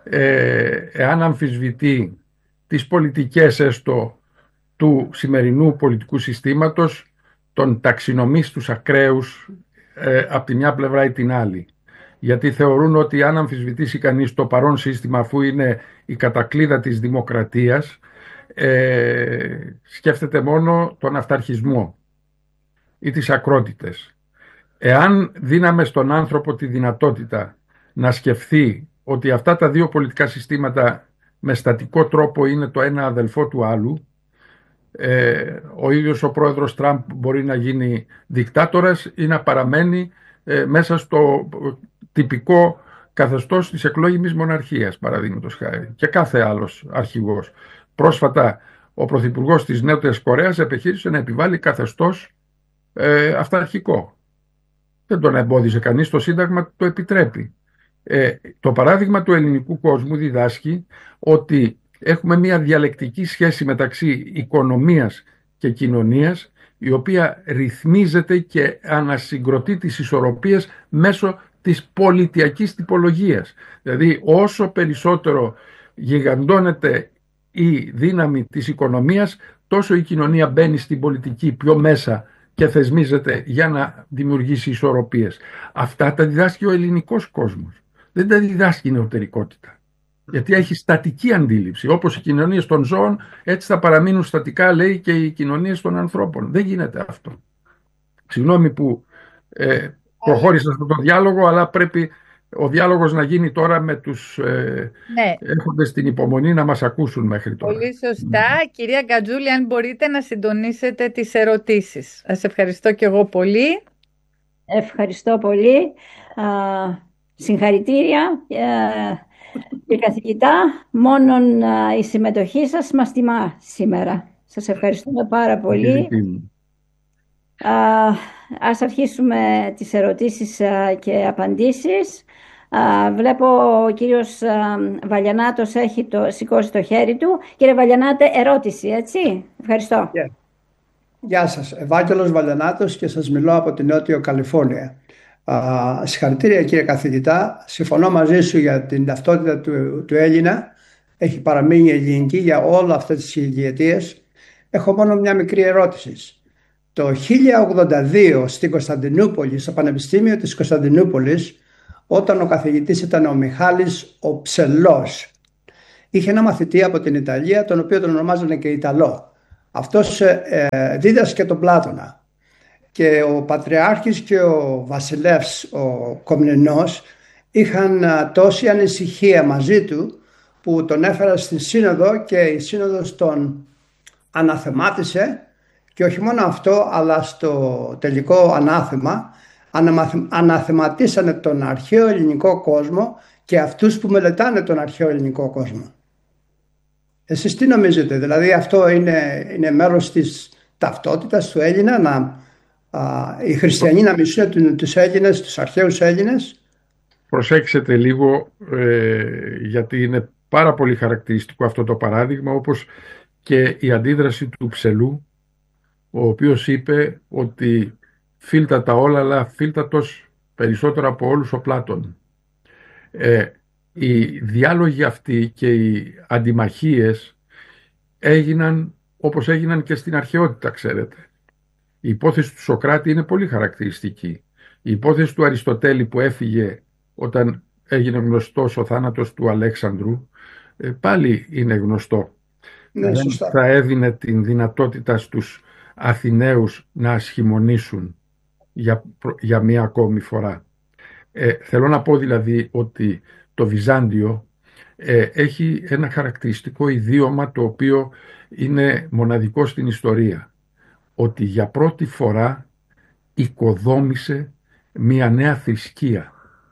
Ε, εάν αμφισβητεί τις πολιτικές έστω του σημερινού πολιτικού συστήματος, τον ταξινομεί στους ακραίους ε, από τη μια πλευρά ή την άλλη. Γιατί θεωρούν ότι αν αμφισβητήσει κανείς το παρόν σύστημα, αφού είναι η κατακλείδα της δημοκρατίας, ε, σκέφτεται μόνο τον αυταρχισμό ή τις ακρότητες. Εάν δίναμε στον άνθρωπο τη δυνατότητα να σκεφτεί ότι αυτά τα δύο πολιτικά συστήματα με στατικό τρόπο είναι το ένα αδελφό του άλλου, ε, ο ίδιος ο πρόεδρος Τραμπ μπορεί να γίνει δικτάτορας ή να παραμένει ε, μέσα στο τυπικό καθεστώς της εκλόγιμης μοναρχίας, παραδείγματος χάρη, και κάθε άλλος αρχηγός. Πρόσφατα ο πρωθυπουργός της Νότιας Κορέας επιχείρησε να επιβάλλει καθεστώς ε, αυταρχικό. Δεν τον εμπόδιζε κανείς, το Σύνταγμα το επιτρέπει. Ε, το παράδειγμα του ελληνικού κόσμου διδάσκει ότι έχουμε μια διαλεκτική σχέση μεταξύ οικονομίας και κοινωνίας, η οποία ρυθμίζεται και ανασυγκροτεί τις ισορροπίες μέσω της πολιτιακής τυπολογίας. Δηλαδή όσο περισσότερο γιγαντώνεται η δύναμη της οικονομίας, τόσο η κοινωνία μπαίνει στην πολιτική πιο μέσα και θεσμίζεται για να δημιουργήσει ισορροπίες. Αυτά τα διδάσκει ο ελληνικός κόσμος. Δεν τα διδάσκει η νεωτερικότητα. Γιατί έχει στατική αντίληψη. Όπως οι κοινωνίες των ζώων, έτσι θα παραμείνουν στατικά, λέει, και οι κοινωνίες των ανθρώπων. Δεν γίνεται αυτό. Συγγνώμη που ε, προχώρησα αυτό το διάλογο, αλλά πρέπει ο διάλογος να γίνει τώρα με τους ε, ναι. έχοντες την υπομονή να μας ακούσουν μέχρι τώρα. Πολύ σωστά. Mm. Κυρία Γκατζούλη, αν μπορείτε να συντονίσετε τις ερωτήσεις. Σας ευχαριστώ και εγώ πολύ. Ευχαριστώ πολύ. Α, συγχαρητήρια και καθηγητά. Μόνον η συμμετοχή σας μας τιμά σήμερα. Σας ευχαριστούμε πάρα πολύ. Α, ας αρχίσουμε τις ερωτήσεις και απαντήσεις. Α, βλέπω ο κύριος α, Βαλιανάτος έχει το, σηκώσει το χέρι του. Κύριε Βαλιανάτε, ερώτηση, έτσι. Ευχαριστώ. Yeah. Γεια σας. Ευάγγελος Βαλιανάτος και σας μιλώ από την Νότιο Καλιφόρνια. Α, συγχαρητήρια κύριε καθηγητά. Συμφωνώ μαζί σου για την ταυτότητα του, του Έλληνα. Έχει παραμείνει ελληνική για όλα αυτές τις χιλιετίες. Έχω μόνο μια μικρή ερώτηση. Το χίλια ογδόντα δύο στην Κωνσταντινούπολη, στο Πανεπιστήμιο της Κωνσταντινούπολης, όταν ο καθηγητής ήταν ο Μιχάλης ο Ψελός, είχε ένα μαθητή από την Ιταλία, τον οποίο τον ονομάζανε και Ιταλό. Αυτός ε, ε, δίδασκε τον Πλάτωνα. Και ο Πατριάρχης και ο Βασιλεύς, ο Κομνηνός, είχαν α, τόση ανησυχία μαζί του, που τον έφερα στη Σύνοδο και η Σύνοδος τον αναθεμάτισε, και όχι μόνο αυτό, αλλά στο τελικό ανάθεμα αναθεματίσανε τον αρχαίο ελληνικό κόσμο και αυτούς που μελετάνε τον αρχαίο ελληνικό κόσμο. Εσείς τι νομίζετε, δηλαδή αυτό είναι, είναι μέρος της ταυτότητας του Έλληνα, να, α, οι χριστιανοί να μισούν τους Έλληνες, τους αρχαίους Έλληνες? Προσέξτε λίγο, ε, γιατί είναι πάρα πολύ χαρακτηριστικό αυτό το παράδειγμα, όπως και η αντίδραση του Ψελού, ο οποίος είπε ότι φίλτατα όλα, αλλά φίλτατος περισσότερο από όλους ο Πλάτων. Ε, οι διάλογοι αυτοί και οι αντιμαχίες έγιναν όπως έγιναν και στην αρχαιότητα, ξέρετε. Η υπόθεση του Σωκράτη είναι πολύ χαρακτηριστική. Η υπόθεση του Αριστοτέλη που έφυγε όταν έγινε γνωστός ο θάνατος του Αλέξανδρου, ε, πάλι είναι γνωστό. Ναι, Δεν θα έδινε την δυνατότητα στους Αθηναίους να ασχημονήσουν για, για μία ακόμη φορά. Ε, θέλω να πω δηλαδή ότι το Βυζάντιο ε, έχει ένα χαρακτηριστικό ιδίωμα το οποίο είναι μοναδικό στην ιστορία. Ότι για πρώτη φορά οικοδόμησε μία νέα θρησκεία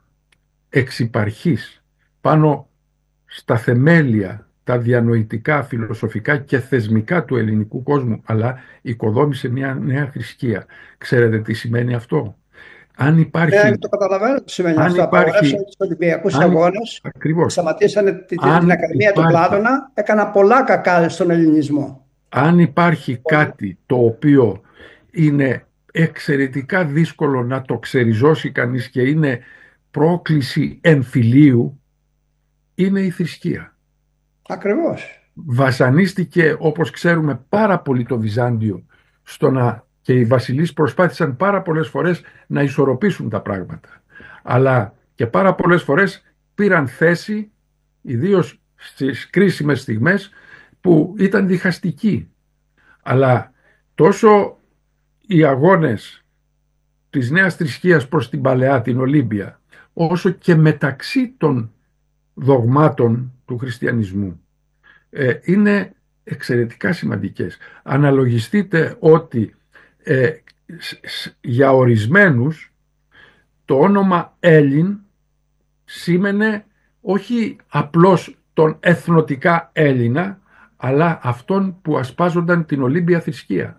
εξυπαρχής πάνω στα θεμέλια, τα διανοητικά, φιλοσοφικά και θεσμικά του ελληνικού κόσμου, αλλά οικοδόμησε μια νέα θρησκεία. Ξέρετε τι σημαίνει αυτό? Αν υπάρχει... Ε, το καταλαβαίνω τι σημαίνει αν αυτό. Υπάρχει... Απαγορεύσαν τους Ολυμπιακούς αγώνες, Ακριβώς. σταματήσανε την, αν την Ακαδημία υπάρχει... του Πλάτωνα, έκανα πολλά κακά στον ελληνισμό. Αν υπάρχει κάτι το οποίο είναι εξαιρετικά δύσκολο να το ξεριζώσει κανείς και είναι πρόκληση εμφυλίου, είναι η θρησκεία. Ακριβώς. Βασανίστηκε, όπως ξέρουμε, πάρα πολύ το Βυζάντιο στο να, και οι βασιλείς προσπάθησαν πάρα πολλές φορές να ισορροπήσουν τα πράγματα. Αλλά και πάρα πολλές φορές πήραν θέση, ιδίως στις κρίσιμες στιγμές, που ήταν διχαστικοί. Αλλά τόσο οι αγώνες της νέας θρησκείας προς την παλαιά, την Ολύμπια, όσο και μεταξύ των δογμάτων του χριστιανισμού, ε, είναι εξαιρετικά σημαντικές. Αναλογιστείτε ότι ε, για ορισμένους το όνομα Έλλην σήμαινε όχι απλώς τον εθνοτικά Έλληνα, αλλά αυτόν που ασπάζονταν την Ολύμπια θρησκεία.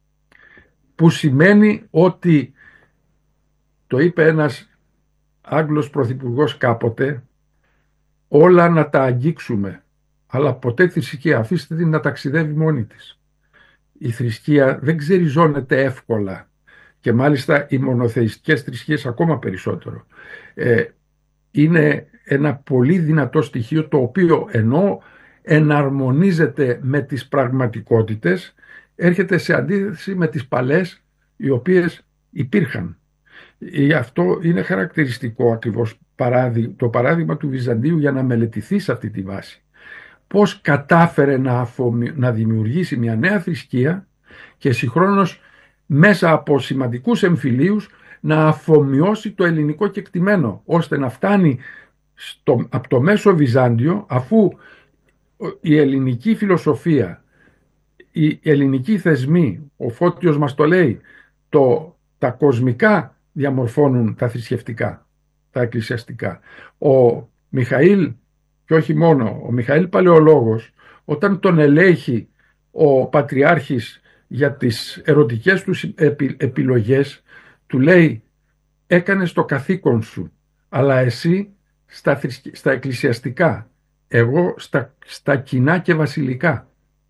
Που σημαίνει ότι, το είπε ένας Άγγλος πρωθυπουργός κάποτε, όλα να τα αγγίξουμε, αλλά ποτέ θρησκεία αφήστε την να ταξιδεύει μόνη της. Η θρησκεία δεν ξεριζώνεται εύκολα, και μάλιστα οι μονοθεϊστικές θρησκείες ακόμα περισσότερο. Ε, είναι ένα πολύ δυνατό στοιχείο, το οποίο ενώ εναρμονίζεται με τις πραγματικότητες, έρχεται σε αντίθεση με τις παλές οι οποίες υπήρχαν. Γι' αυτό είναι χαρακτηριστικό ακριβώς το παράδειγμα του Βυζαντίου για να μελετηθεί σε αυτή τη βάση. Πώς κατάφερε να, αφομοι... να δημιουργήσει μια νέα θρησκεία και συγχρόνως μέσα από σημαντικούς εμφυλίους να αφομοιώσει το ελληνικό κεκτημένο, ώστε να φτάνει στο... από το μέσο Βυζάντιο, αφού η ελληνική φιλοσοφία, οι ελληνικοί θεσμοί, ο Φώτιος μας το λέει, το... τα κοσμικά διαμορφώνουν τα θρησκευτικά, τα εκκλησιαστικά. Ο Μιχαήλ, και όχι μόνο, ο Μιχαήλ Παλαιολόγος, όταν τον ελέγχει ο Πατριάρχης για τις ερωτικές του επιλογές, του λέει, έκανες το καθήκον σου, αλλά εσύ στα, θρησκε... στα εκκλησιαστικά, εγώ στα, στα κοινά και βασιλικά.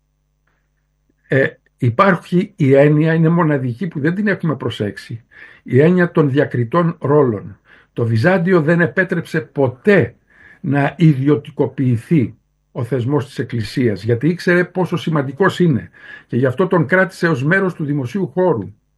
Ε, υπάρχει η έννοια, είναι μοναδική που δεν την έχουμε προσέξει, η έννοια των διακριτών ρόλων. Το Βυζάντιο δεν επέτρεψε ποτέ να ιδιωτικοποιηθεί ο θεσμός της Εκκλησίας, γιατί ήξερε πόσο σημαντικός είναι και γι' αυτό τον κράτησε ως μέρος του δημοσίου χώρου.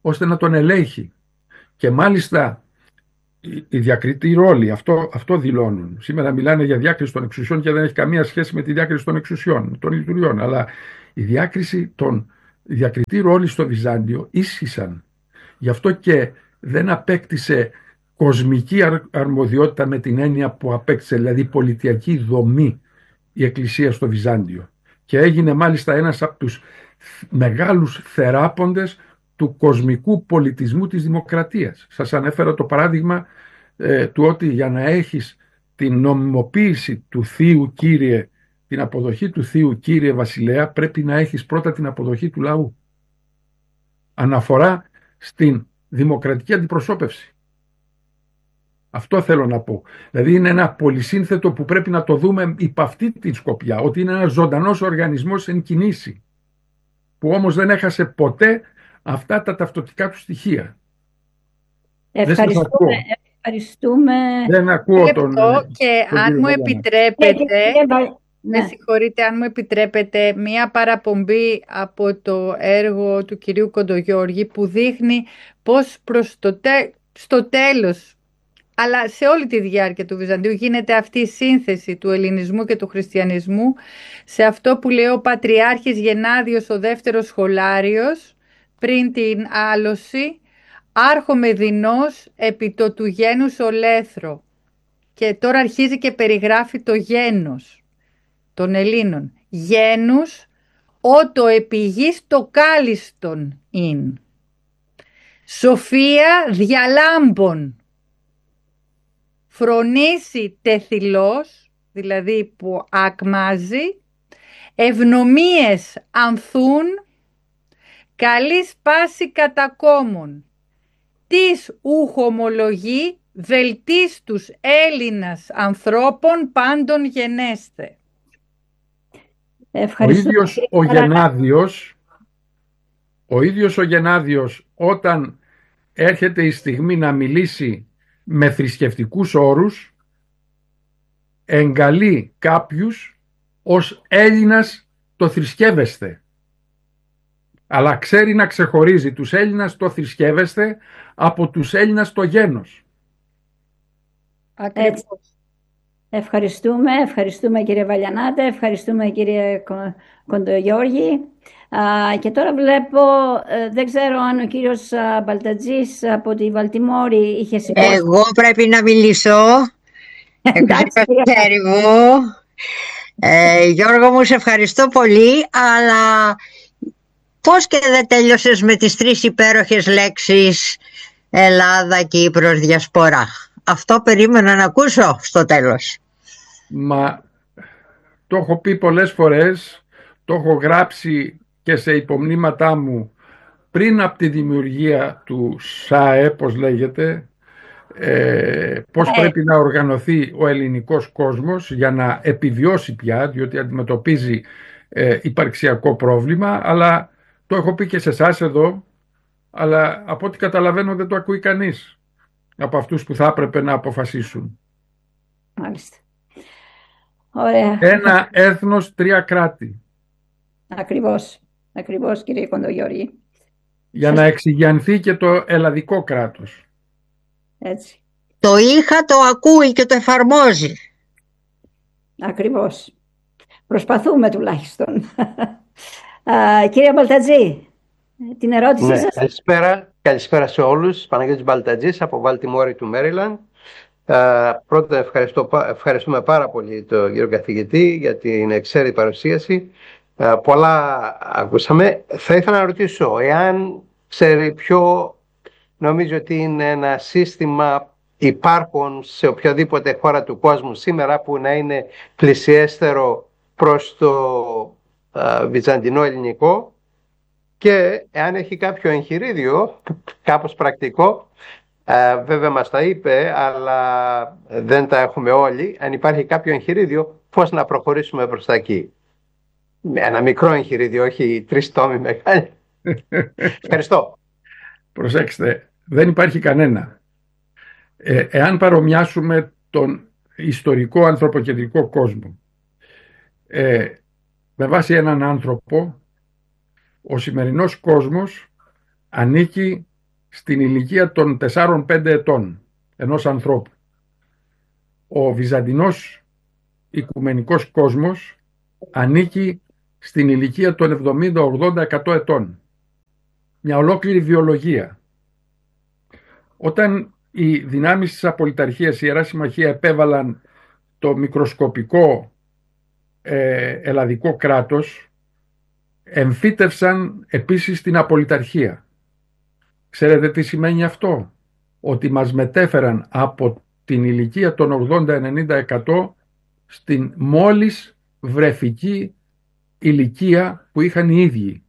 ώστε να τον ελέγχει. Και μάλιστα η διακριτή ρόλη, αυτό, αυτό δηλώνουν. Σήμερα μιλάνε για διάκριση των εξουσιών και δεν έχει καμία σχέση με τη διάκριση των εξουσιών, των λειτουργιών. Αλλά η διάκριση των η διακριτή ρόλη στο Βυζάντιο ίσχυσαν. Γι' αυτό και δεν απέκτησε κοσμική αρμοδιότητα με την έννοια που απέκτησε, δηλαδή πολιτιακή δομή, η Εκκλησία στο Βυζάντιο. Και έγινε μάλιστα ένας από τους μεγάλους θεράποντες του κοσμικού πολιτισμού της δημοκρατίας. Σας ανέφερα το παράδειγμα ε, του ότι για να έχεις την νομιμοποίηση του Θείου Κύριε, την αποδοχή του Θείου Κύριε Βασιλέα, πρέπει να έχεις πρώτα την αποδοχή του λαού. Αναφορά στην δημοκρατική αντιπροσώπευση. Αυτό θέλω να πω. Δηλαδή είναι ένα πολυσύνθετο που πρέπει να το δούμε υπ' αυτή τη σκοπιά, ότι είναι ένας ζωντανός οργανισμός εν κινήσει, που όμως δεν έχασε ποτέ αυτά τα ταυτοτικά του στοιχεία. Ευχαριστούμε. Ευχαριστούμε. Δεν ακούω τον... Και τον αν μου επιτρέπετε, ναι. με συγχωρείτε, αν μου επιτρέπετε, μία παραπομπή από το έργο του κυρίου Κοντογιώργη που δείχνει πώς προς το τε... στο τέλος, αλλά σε όλη τη διάρκεια του Βυζαντίου γίνεται αυτή η σύνθεση του ελληνισμού και του χριστιανισμού σε αυτό που λέει ο Πατριάρχης Γενάδιος ο δεύτερος Σχολάριος πριν την άλωση, άρχομαι δεινός επί το του γένους ολέθρο. Και τώρα αρχίζει και περιγράφει το γένος των Ελλήνων. Γένους, ότο επιγής το κάλιστον ειν. Σοφία διαλάμπων. Φρονήσει τεθυλός, δηλαδή που ακμάζει, ευνομίες ανθούν, καλή σπάση κατακόμων. Τις ουχομολογεί βελτίστους Έλληνας ανθρώπων πάντων γενέστε. Ο ίδιος ο Γενάδιος, ο ίδιος ο Γενάδιος όταν έρχεται η στιγμή να μιλήσει με θρησκευτικούς όρους, εγκαλεί κάποιους ως Έλληνας το θρησκεύεστε. Αλλά ξέρει να ξεχωρίζει τους Έλληνας το θρησκεύεστε από τους Έλληνας το γένος. Έτσι. Ευχαριστούμε, ευχαριστούμε κύριε Βαλιανάτε, ευχαριστούμε κύριε Κοντογιώργη. Α, και τώρα βλέπω, ε, δεν ξέρω αν ο κύριος Μπαλτατζής από τη Βαλτιμόρη είχε σηκώσει. Εγώ πρέπει να μιλήσω. Εντάξει, μου. Ε, Γιώργο μου, σε ευχαριστώ πολύ, αλλά πώς και δεν τέλειωσες με τις τρεις υπέροχες λέξεις Ελλάδα, Κύπρος, Διασπορά. Αυτό περίμενα να ακούσω στο τέλος. Μα το έχω πει πολλές φορές, το έχω γράψει και σε υπομνήματά μου πριν από τη δημιουργία του ΣΑΕ, πώς λέγεται, ε, πώς ε. πρέπει να οργανωθεί ο ελληνικός κόσμος για να επιβιώσει πια, διότι αντιμετωπίζει ε, υπαρξιακό πρόβλημα, αλλά το έχω πει και σε εσάς εδώ, αλλά από ό,τι καταλαβαίνω δεν το ακούει κανείς από αυτούς που θα έπρεπε να αποφασίσουν. Μάλιστα. Ωραία. Ένα έθνος, τρία κράτη. Ακριβώς. Ακριβώς, κύριε Κοντογιώργη. Για να εξηγιανθεί και το ελλαδικό κράτος. Έτσι. Το είχα, το ακούει και το εφαρμόζει. Ακριβώς. Προσπαθούμε τουλάχιστον. Α, κύριε Μπαλτατζή, την ερώτησή ναι, σας. Καλησπέρα. Καλησπέρα σε όλους. Παναγιώτης Μπαλτατζής από Βαλτιμόρη του Μέριλαντ. Πρώτα ευχαριστώ, ευχαριστούμε πάρα πολύ τον κύριο καθηγητή για την εξαίρετη παρουσίαση. Uh, πολλά ακούσαμε. Θα ήθελα να ρωτήσω, εάν ξέρει ποιο νομίζω ότι είναι ένα σύστημα υπάρχον σε οποιαδήποτε χώρα του κόσμου σήμερα που να είναι πλησιέστερο προς το uh, βυζαντινό ελληνικό, και εάν έχει κάποιο εγχειρίδιο, κάπως πρακτικό, uh, βέβαια μας τα είπε, αλλά δεν τα έχουμε όλοι, αν υπάρχει κάποιο εγχειρίδιο, πώς να προχωρήσουμε προς τα εκεί. Με ένα μικρό εγχειρίδιο, όχι τρεις τόμοι μεγάλη. Ευχαριστώ. Προσέξτε, δεν υπάρχει κανένα. Ε, εάν παρομοιάσουμε τον ιστορικό ανθρωποκεντρικό κόσμο ε, με βάση έναν άνθρωπο, ο σημερινός κόσμος ανήκει στην ηλικία των τεσσάρων πέντε ετών ενός ανθρώπου. Ο βυζαντινός οικουμενικός κόσμος ανήκει στην ηλικία των εβδομήντα, ογδόντα, εκατό ετών. Μια ολόκληρη βιολογία. Όταν οι δυνάμεις της απολυταρχίας, η Ιερά Συμμαχία, επέβαλαν το μικροσκοπικό ε, ελλαδικό κράτος, εμφύτευσαν επίσης την απολυταρχία. Ξέρετε τι σημαίνει αυτό? Ότι μας μετέφεραν από την ηλικία των ογδόντα, ενενήντα, εκατό στην μόλις βρεφική ηλικία που είχαν οι ίδιοι.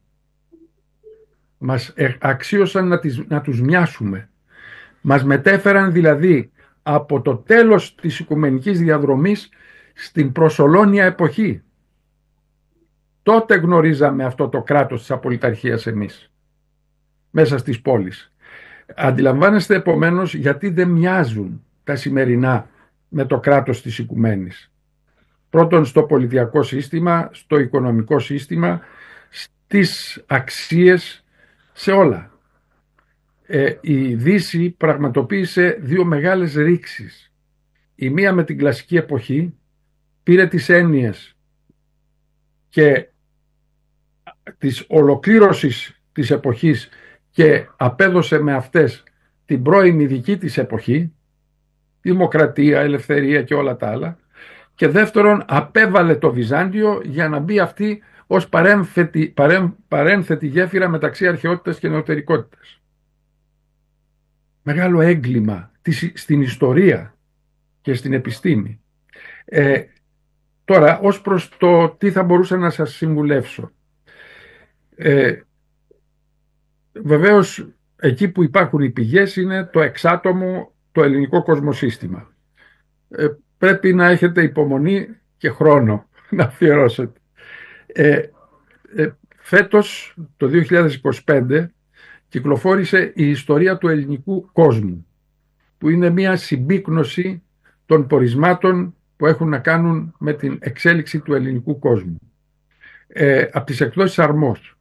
Μας αξίωσαν να, τις, να τους μοιάσουμε. Μας μετέφεραν δηλαδή από το τέλος της οικουμενικής διαδρομής στην προσολώνια εποχή. Τότε γνωρίζαμε αυτό το κράτος της απολυταρχίας εμείς, μέσα στις πόλεις. Αντιλαμβάνεστε επομένως γιατί δεν μοιάζουν τα σημερινά με το κράτος της οικουμένης. Πρώτον στο πολιτιακό σύστημα, στο οικονομικό σύστημα, στις αξίες, σε όλα. Ε, η Δύση πραγματοποίησε δύο μεγάλες ρήξεις. Η μία με την κλασική εποχή πήρε τις έννοιες και της ολοκλήρωσης της εποχής και απέδωσε με αυτές την πρώιμη δική της εποχή, δημοκρατία, ελευθερία και όλα τα άλλα, και δεύτερον απέβαλε το Βυζάντιο για να μπει αυτή ως παρένθετη, παρέν, παρένθετη γέφυρα μεταξύ αρχαιότητας και νεωτερικότητας. Μεγάλο έγκλημα στην ιστορία και στην επιστήμη. Ε, τώρα, ως προς το τι θα μπορούσα να σας συμβουλεύσω. Ε, βεβαίως, εκεί που υπάρχουν οι πηγές είναι το εξάτομο, το ελληνικό κοσμοσύστημα. Ε, πρέπει να έχετε υπομονή και χρόνο να αφιερώσετε. Ε, ε, φέτος, το δύο χιλιάδες είκοσι πέντε, κυκλοφόρησε η ιστορία του ελληνικού κόσμου, που είναι μια συμπίκνωση των πορισμάτων που έχουν να κάνουν με την εξέλιξη του ελληνικού κόσμου. Ε, από τις εκδόσεις Αρμός.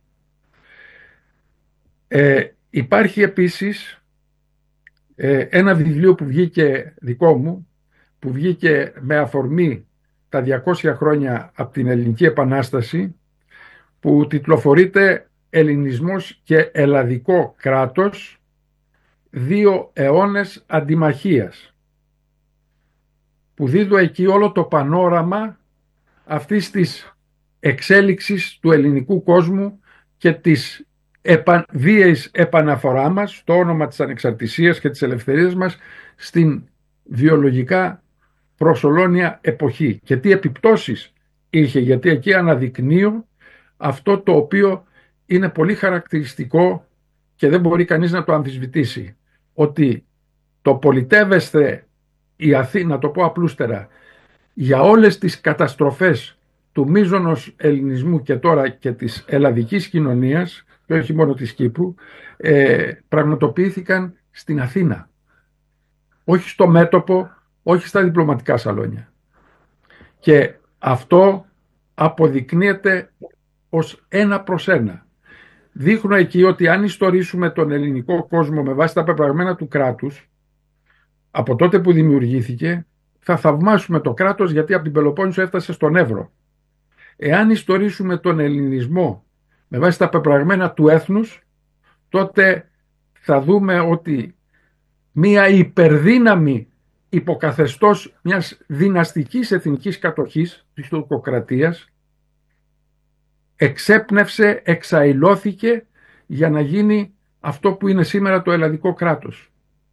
Ε, υπάρχει επίσης ε, ένα βιβλίο που βγήκε δικό μου, που βγήκε με αφορμή τα διακόσια χρόνια από την Ελληνική Επανάσταση, που τιτλοφορείται «Ελληνισμός και ελλαδικό κράτος, δύο αιώνες αντιμαχίας», που δίδω εκεί όλο το πανόραμα αυτής της εξέλιξης του ελληνικού κόσμου και της επα... βίαιης επαναφορά μας στο όνομα της ανεξαρτησίας και της ελευθερίας μας στην βιολογικά προσολώνια εποχή, και τι επιπτώσεις είχε, γιατί εκεί αναδεικνύω αυτό το οποίο είναι πολύ χαρακτηριστικό και δεν μπορεί κανείς να το αμφισβητήσει, ότι το πολιτεύεστε η Αθήνα, να το πω απλούστερα, για όλες τις καταστροφές του μείζωνος ελληνισμού και τώρα και της ελλαδικής κοινωνίας, και όχι μόνο της Κύπρου, ε, πραγματοποιήθηκαν στην Αθήνα. Όχι στο μέτωπο, όχι στα διπλωματικά σαλόνια. Και αυτό αποδεικνύεται ως ένα προς ένα. Δείχνω εκεί ότι αν ιστορίσουμε τον ελληνικό κόσμο με βάση τα πεπραγμένα του κράτους, από τότε που δημιουργήθηκε, θα θαυμάσουμε το κράτος, γιατί από την Πελοπόννησο έφτασε στον Εύρο. Εάν ιστορίσουμε τον ελληνισμό με βάση τα πεπραγμένα του έθνους, τότε θα δούμε ότι μία υπερδύναμη υποκαθεστώς μιας δυναστικής εθνικής κατοχής της τουρκοκρατίας εξέπνευσε, εξαϊλώθηκε για να γίνει αυτό που είναι σήμερα το ελλαδικό κράτος.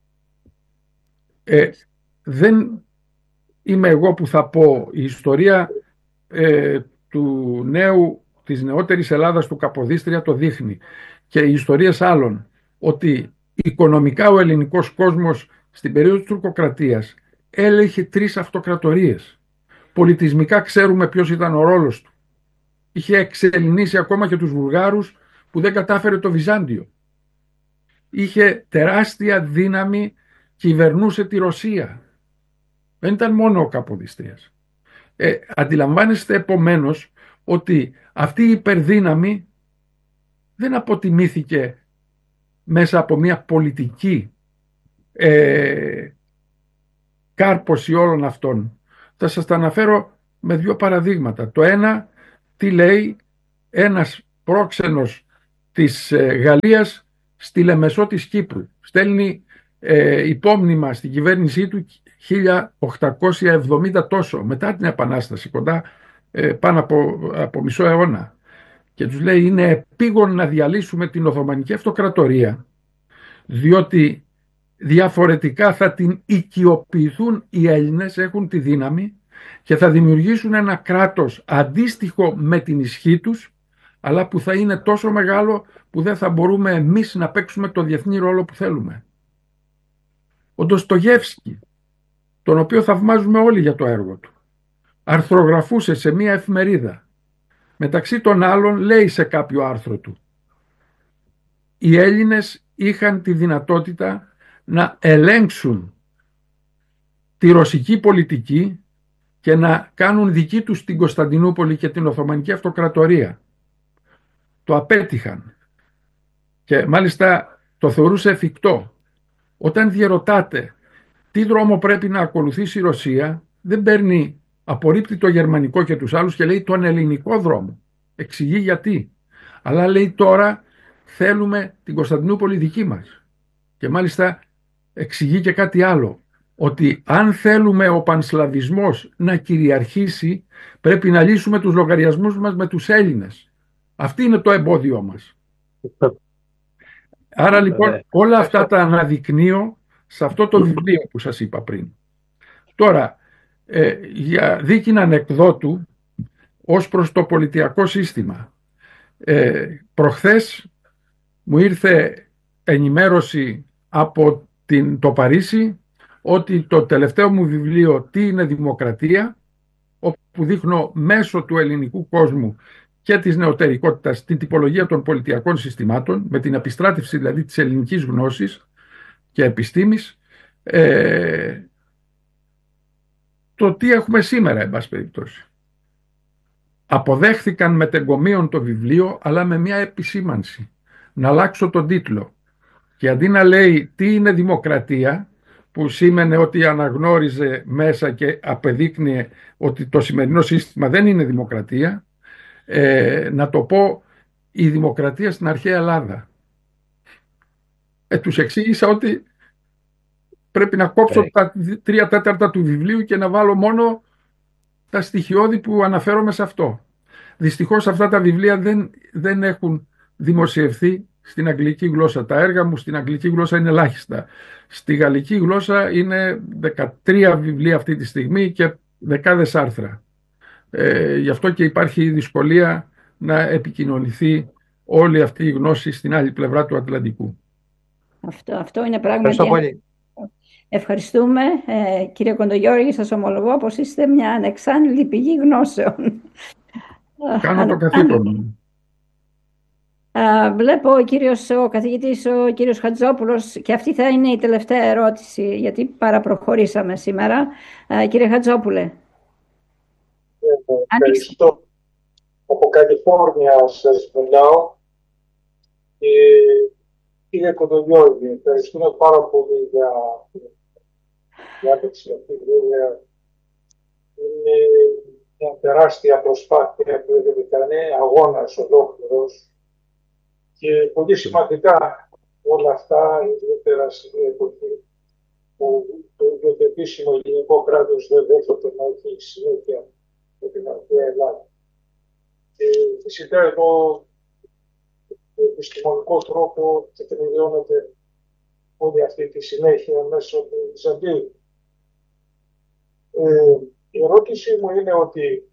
Ε, δεν είμαι εγώ που θα πω, η ιστορία ε, του νέου, της νεότερης Ελλάδας, του Καποδίστρια, το δείχνει, και οι ιστορίες άλλων, ότι οικονομικά ο ελληνικός κόσμος στην περίοδο της τουρκοκρατίας έλεγε τρεις αυτοκρατορίες. Πολιτισμικά ξέρουμε ποιος ήταν ο ρόλος του. Είχε εξελληνίσει ακόμα και τους Βουλγάρους που δεν κατάφερε το Βυζάντιο. Είχε τεράστια δύναμη, κυβερνούσε τη Ρωσία. Δεν ήταν μόνο ο Καποδίστριας. Ε, αντιλαμβάνεστε επομένως ότι αυτή η υπερδύναμη δεν αποτιμήθηκε μέσα από μια πολιτική ε, κάρπωση όλων αυτών. Θα σας τα αναφέρω με δύο παραδείγματα. Το ένα, τι λέει ένας πρόξενος της ε, Γαλλίας στη Λεμεσό της Κύπρου. Στέλνει ε, υπόμνημα στην κυβέρνησή του χίλια οκτακόσια εβδομήντα τόσο, μετά την Επανάσταση, κοντά ε, πάνω από, από μισό αιώνα. Και τους λέει είναι επίγον να διαλύσουμε την Οθωμανική Αυτοκρατορία, διότι διαφορετικά θα την οικειοποιηθούν οι Έλληνες, έχουν τη δύναμη και θα δημιουργήσουν ένα κράτος αντίστοιχο με την ισχύ τους, αλλά που θα είναι τόσο μεγάλο που δεν θα μπορούμε εμείς να παίξουμε το διεθνή ρόλο που θέλουμε. Ο Ντοστογεύσκι, τον οποίο θαυμάζουμε όλοι για το έργο του, αρθρογραφούσε σε μία εφημερίδα. Μεταξύ των άλλων λέει σε κάποιο άρθρο του: οι Έλληνες είχαν τη δυνατότητα να ελέγξουν τη ρωσική πολιτική και να κάνουν δική τους την Κωνσταντινούπολη και την Οθωμανική Αυτοκρατορία. Το απέτυχαν και μάλιστα το θεωρούσε εφικτό. Όταν διερωτάτε τι δρόμο πρέπει να ακολουθήσει η Ρωσία, δεν παίρνει, απορρίπτει το γερμανικό και τους άλλους και λέει τον ελληνικό δρόμο. Εξηγεί γιατί. Αλλά λέει τώρα θέλουμε την Κωνσταντινούπολη δική μας. Και μάλιστα εξηγεί και κάτι άλλο. Ότι αν θέλουμε ο πανσλαβισμός να κυριαρχήσει, πρέπει να λύσουμε τους λογαριασμούς μας με τους Έλληνες. Αυτή είναι το εμπόδιό μας. Άρα λοιπόν όλα αυτά τα αναδεικνύω σε αυτό το βιβλίο που σας είπα πριν. Τώρα, ε, για δίκην ανεκδότου, ως προς το πολιτιακό σύστημα. Ε, προχθές μου ήρθε ενημέρωση από την, το Παρίσι ότι το τελευταίο μου βιβλίο «Τι είναι δημοκρατία», όπου δείχνω μέσω του ελληνικού κόσμου και της νεωτερικότητας την τυπολογία των πολιτιακών συστημάτων, με την επιστράτευση δηλαδή της ελληνικής γνώσης και επιστήμης, ε, το τι έχουμε σήμερα, εν πάση περιπτώσει. Αποδέχθηκαν με τεγκομίων το βιβλίο, αλλά με μια επισήμανση. Να αλλάξω τον τίτλο. Και αντί να λέει τι είναι δημοκρατία, που σήμαινε ότι αναγνώριζε μέσα και απεδείκνυε ότι το σημερινό σύστημα δεν είναι δημοκρατία, ε, να το πω η δημοκρατία στην αρχαία Ελλάδα. Ε, τους εξήγησα ότι πρέπει να κόψω hey. τα τρία τέταρτα του βιβλίου και να βάλω μόνο τα στοιχειώδη που αναφέρομαι σε αυτό. Δυστυχώς αυτά τα βιβλία δεν, δεν έχουν δημοσιευθεί στην αγγλική γλώσσα. Τα έργα μου στην αγγλική γλώσσα είναι ελάχιστα. Στη γαλλική γλώσσα είναι δεκατρία βιβλία αυτή τη στιγμή και δεκάδες άρθρα. Ε, γι' αυτό και υπάρχει δυσκολία να επικοινωνηθεί όλη αυτή η γνώση στην άλλη πλευρά του Ατλαντικού. Αυτό, αυτό είναι πράγματι. Ευχαριστούμε. Ε, κύριε Κοντογιώργη, σας ομολογώ πως είστε μια ανεξάντλητη πηγή γνώσεων. Κάνω το καθήκον μου. Βλέπω ο, κύριος, ο καθηγητής, ο κύριος Χατζόπουλος, και αυτή θα είναι η τελευταία ερώτηση, γιατί παραπροχωρήσαμε σήμερα. Α, κύριε Χατζόπουλε. Ευχαριστώ. Από Καλιφόρνια σας μιλάω. Και κύριε Κοντογιώργη, ευχαριστούμε πάρα πολύ για την διάταξη αυτή. Είναι μια τεράστια προσπάθεια που έχετε κάνει, αγώνας ολόκληρος. Και πολύ σημαντικά όλα αυτά, ιδιαίτερα στην εποχή που το επίσημο ελληνικό κράτος δεν δέχεται να έχει συνέχεια με την αρχαία Ελλάδα. Και φυσικά εδώ με επιστημονικό τρόπο τεκμηριώνεται όλη αυτή τη συνέχεια μέσω του Βυζαντίου. Ε, η ερώτηση μου είναι ότι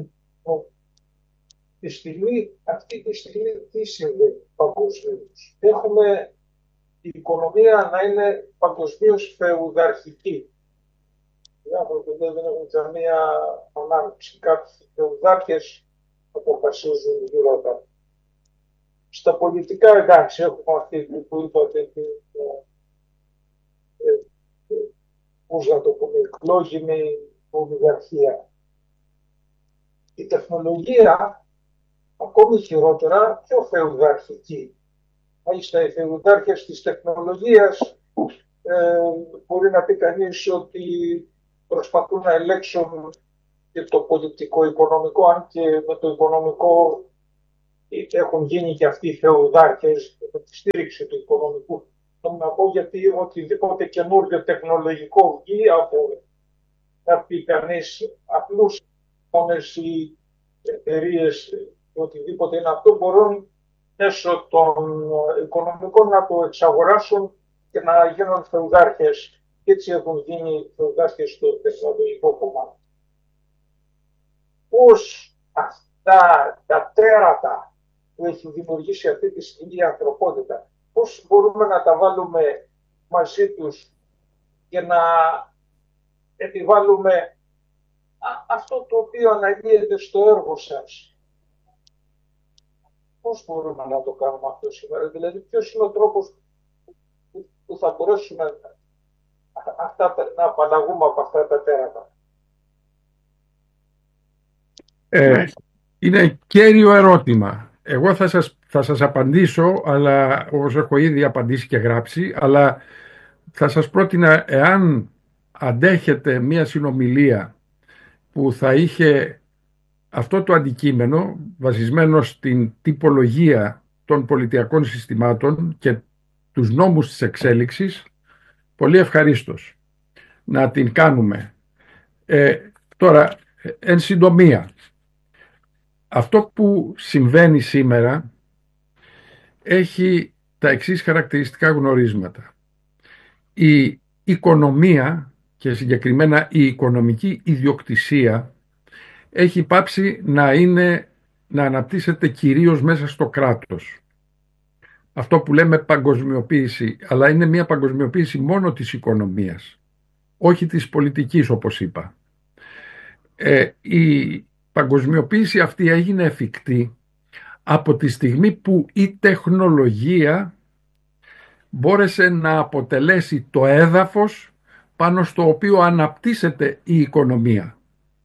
τη στιγμή, αυτή τη στιγμή τι συμβαίνει παγκοσμίως. Έχουμε η οικονομία να είναι παγκοσμίως φεουδαρχική. Οι άνθρωποι δεν έχουν καμία ανάπτυξη. Κάποιοι φεουδάρχες αποφασίζουν γύρω από. Στα πολιτικά, εντάξει, έχουμε αυτή που είπατε, την, ε, ε, πώς να το πούμε, εκλόγιμη ολιγαρχία. Η τεχνολογία, ακόμη χειρότερα, πιο φεουδαρχική. μάλιστα οι φεουδάρχες της τεχνολογίας, ε, μπορεί να πει κανείς ότι προσπαθούν να ελέγξουν και το πολιτικό-οικονομικό, αν και με το οικονομικό έχουν γίνει και αυτοί οι φεουδάρχες με τη στήριξη του οικονομικού. Θέλω να πω, γιατί οτιδήποτε καινούργιο τεχνολογικό βγει από, θα πει κανείς, απλούς μόνες οι εταιρείες, οτιδήποτε είναι αυτό, μπορούν μέσω των οικονομικών να το εξαγοράσουν και να γίνουν φεουδάρχες. Και έτσι έχουν γίνει φεουδάρχες στο τεχνολογικό κομμάτι. Πώς αυτά τα τέρατα που έχει δημιουργήσει αυτή τη στιγμή η ανθρωπότητα, πώς μπορούμε να τα βάλουμε μαζί τους και να επιβάλλουμε αυτό το οποίο αναλύεται στο έργο σας. Πώς μπορούμε να το κάνουμε αυτό σήμερα, δηλαδή ποιος είναι ο τρόπος που θα μπορέσουμε αυτά, να απαλλαγούμε από αυτά τα τέρατα. Ε, είναι κέριο ερώτημα. Εγώ θα σας, θα σας απαντήσω, αλλά όπως έχω ήδη απαντήσει και γράψει, αλλά θα σας πρότεινα, εάν αντέχετε μία συνομιλία που θα είχε αυτό το αντικείμενο βασισμένο στην τυπολογία των πολιτιακών συστημάτων και τους νόμους της εξέλιξης, πολύ ευχαρίστως να την κάνουμε. Ε, τώρα, εν συντομία, αυτό που συμβαίνει σήμερα έχει τα εξής χαρακτηριστικά γνωρίσματα. Η οικονομία και συγκεκριμένα η οικονομική ιδιοκτησία έχει πάψει να είναι, να αναπτύσσεται κυρίως μέσα στο κράτος. Αυτό που λέμε παγκοσμιοποίηση, αλλά είναι μια παγκοσμιοποίηση μόνο της οικονομίας, όχι της πολιτικής, όπως είπα. Ε, η παγκοσμιοποίηση αυτή έγινε εφικτή από τη στιγμή που η τεχνολογία μπόρεσε να αποτελέσει το έδαφος πάνω στο οποίο αναπτύσσεται η οικονομία.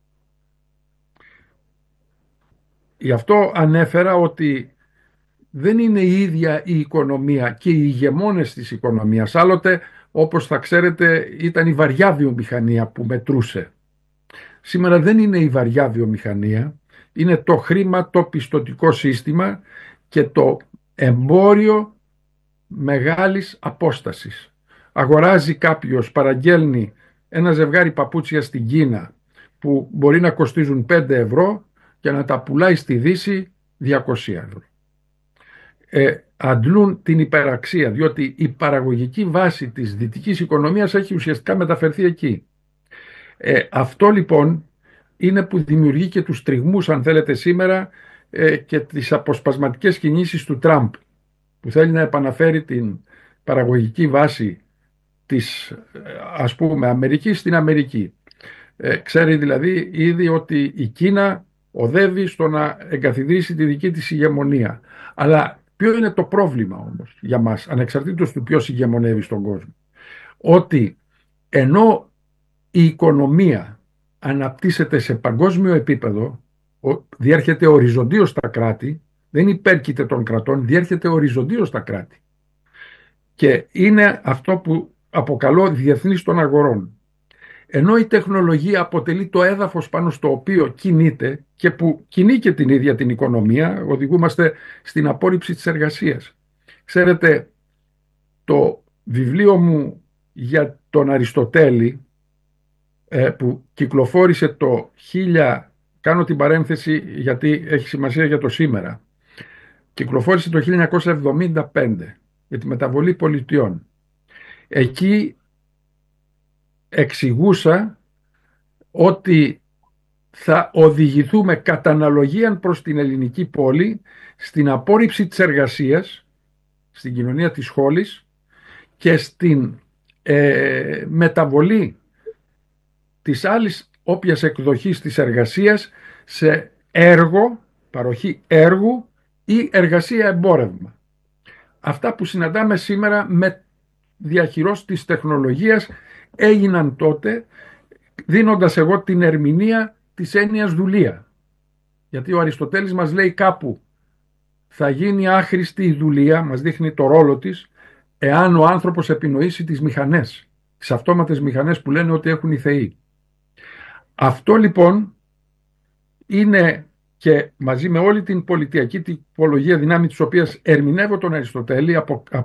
Γι' αυτό ανέφερα ότι δεν είναι η ίδια η οικονομία και οι ηγεμόνες της οικονομίας. Άλλοτε, όπως θα ξέρετε, ήταν η βαριά βιομηχανία που μετρούσε. Σήμερα δεν είναι η βαριά βιομηχανία, είναι το χρήμα, το πιστωτικό σύστημα και το εμπόριο μεγάλης απόστασης. Αγοράζει κάποιος, παραγγέλνει ένα ζευγάρι παπούτσια στην Κίνα που μπορεί να κοστίζουν πέντε ευρώ και να τα πουλάει στη Δύση διακόσια ευρώ. Ε, αντλούν την υπεραξία, διότι η παραγωγική βάση της δυτικής οικονομίας έχει ουσιαστικά μεταφερθεί εκεί. Ε, αυτό λοιπόν είναι που δημιουργεί και τους τριγμούς, αν θέλετε, σήμερα ε, και τις αποσπασματικές κινήσεις του Τραμπ, που θέλει να επαναφέρει την παραγωγική βάση της, ας πούμε, Αμερικής στην Αμερική. Ε, ξέρει δηλαδή ήδη ότι η Κίνα οδεύει στο να εγκαθιδρύσει τη δική της ηγεμονία. Αλλά ποιο είναι το πρόβλημα όμως για μας, ανεξαρτήτως του ποιος ηγεμονεύει στον κόσμο? Ότι ενώ η οικονομία αναπτύσσεται σε παγκόσμιο επίπεδο, διέρχεται οριζοντίως στα κράτη, δεν υπέρκειται των κρατών, διέρχεται οριζοντίως στα κράτη. Και είναι αυτό που αποκαλώ διεθνής των αγορών. Ενώ η τεχνολογία αποτελεί το έδαφος πάνω στο οποίο κινείται και που κινεί και την ίδια την οικονομία, οδηγούμαστε στην απόρριψη της εργασίας. Ξέρετε, το βιβλίο μου για τον Αριστοτέλη, που κυκλοφόρησε το χίλια, κάνω την παρένθεση γιατί έχει σημασία για το σήμερα, κυκλοφόρησε το χίλια εννιακόσια εβδομήντα πέντε για τη μεταβολή πολιτιών. Εκεί εξηγούσα ότι θα οδηγηθούμε κατά αναλογία προς την ελληνική πόλη στην απόρριψη της εργασίας, στην κοινωνία της σχόλης και στην ε, μεταβολή της άλλης όποιας εκδοχής της εργασίας σε έργο, παροχή έργου ή εργασία εμπόρευμα. Αυτά που συναντάμε σήμερα με διαχειρός της τεχνολογίας έγιναν τότε, δίνοντας εγώ την ερμηνεία της έννοιας δουλεία. Γιατί ο Αριστοτέλης μας λέει κάπου θα γίνει άχρηστη η δουλεία, μας δείχνει το ρόλο της, εάν ο άνθρωπος επινοήσει τις μηχανές, τις αυτόματες μηχανές που λένε ότι έχουν οι θεοί. Αυτό λοιπόν είναι, και μαζί με όλη την πολιτιακή τυπολογία δυνάμει της οποίας ερμηνεύω τον Αριστοτέλη από,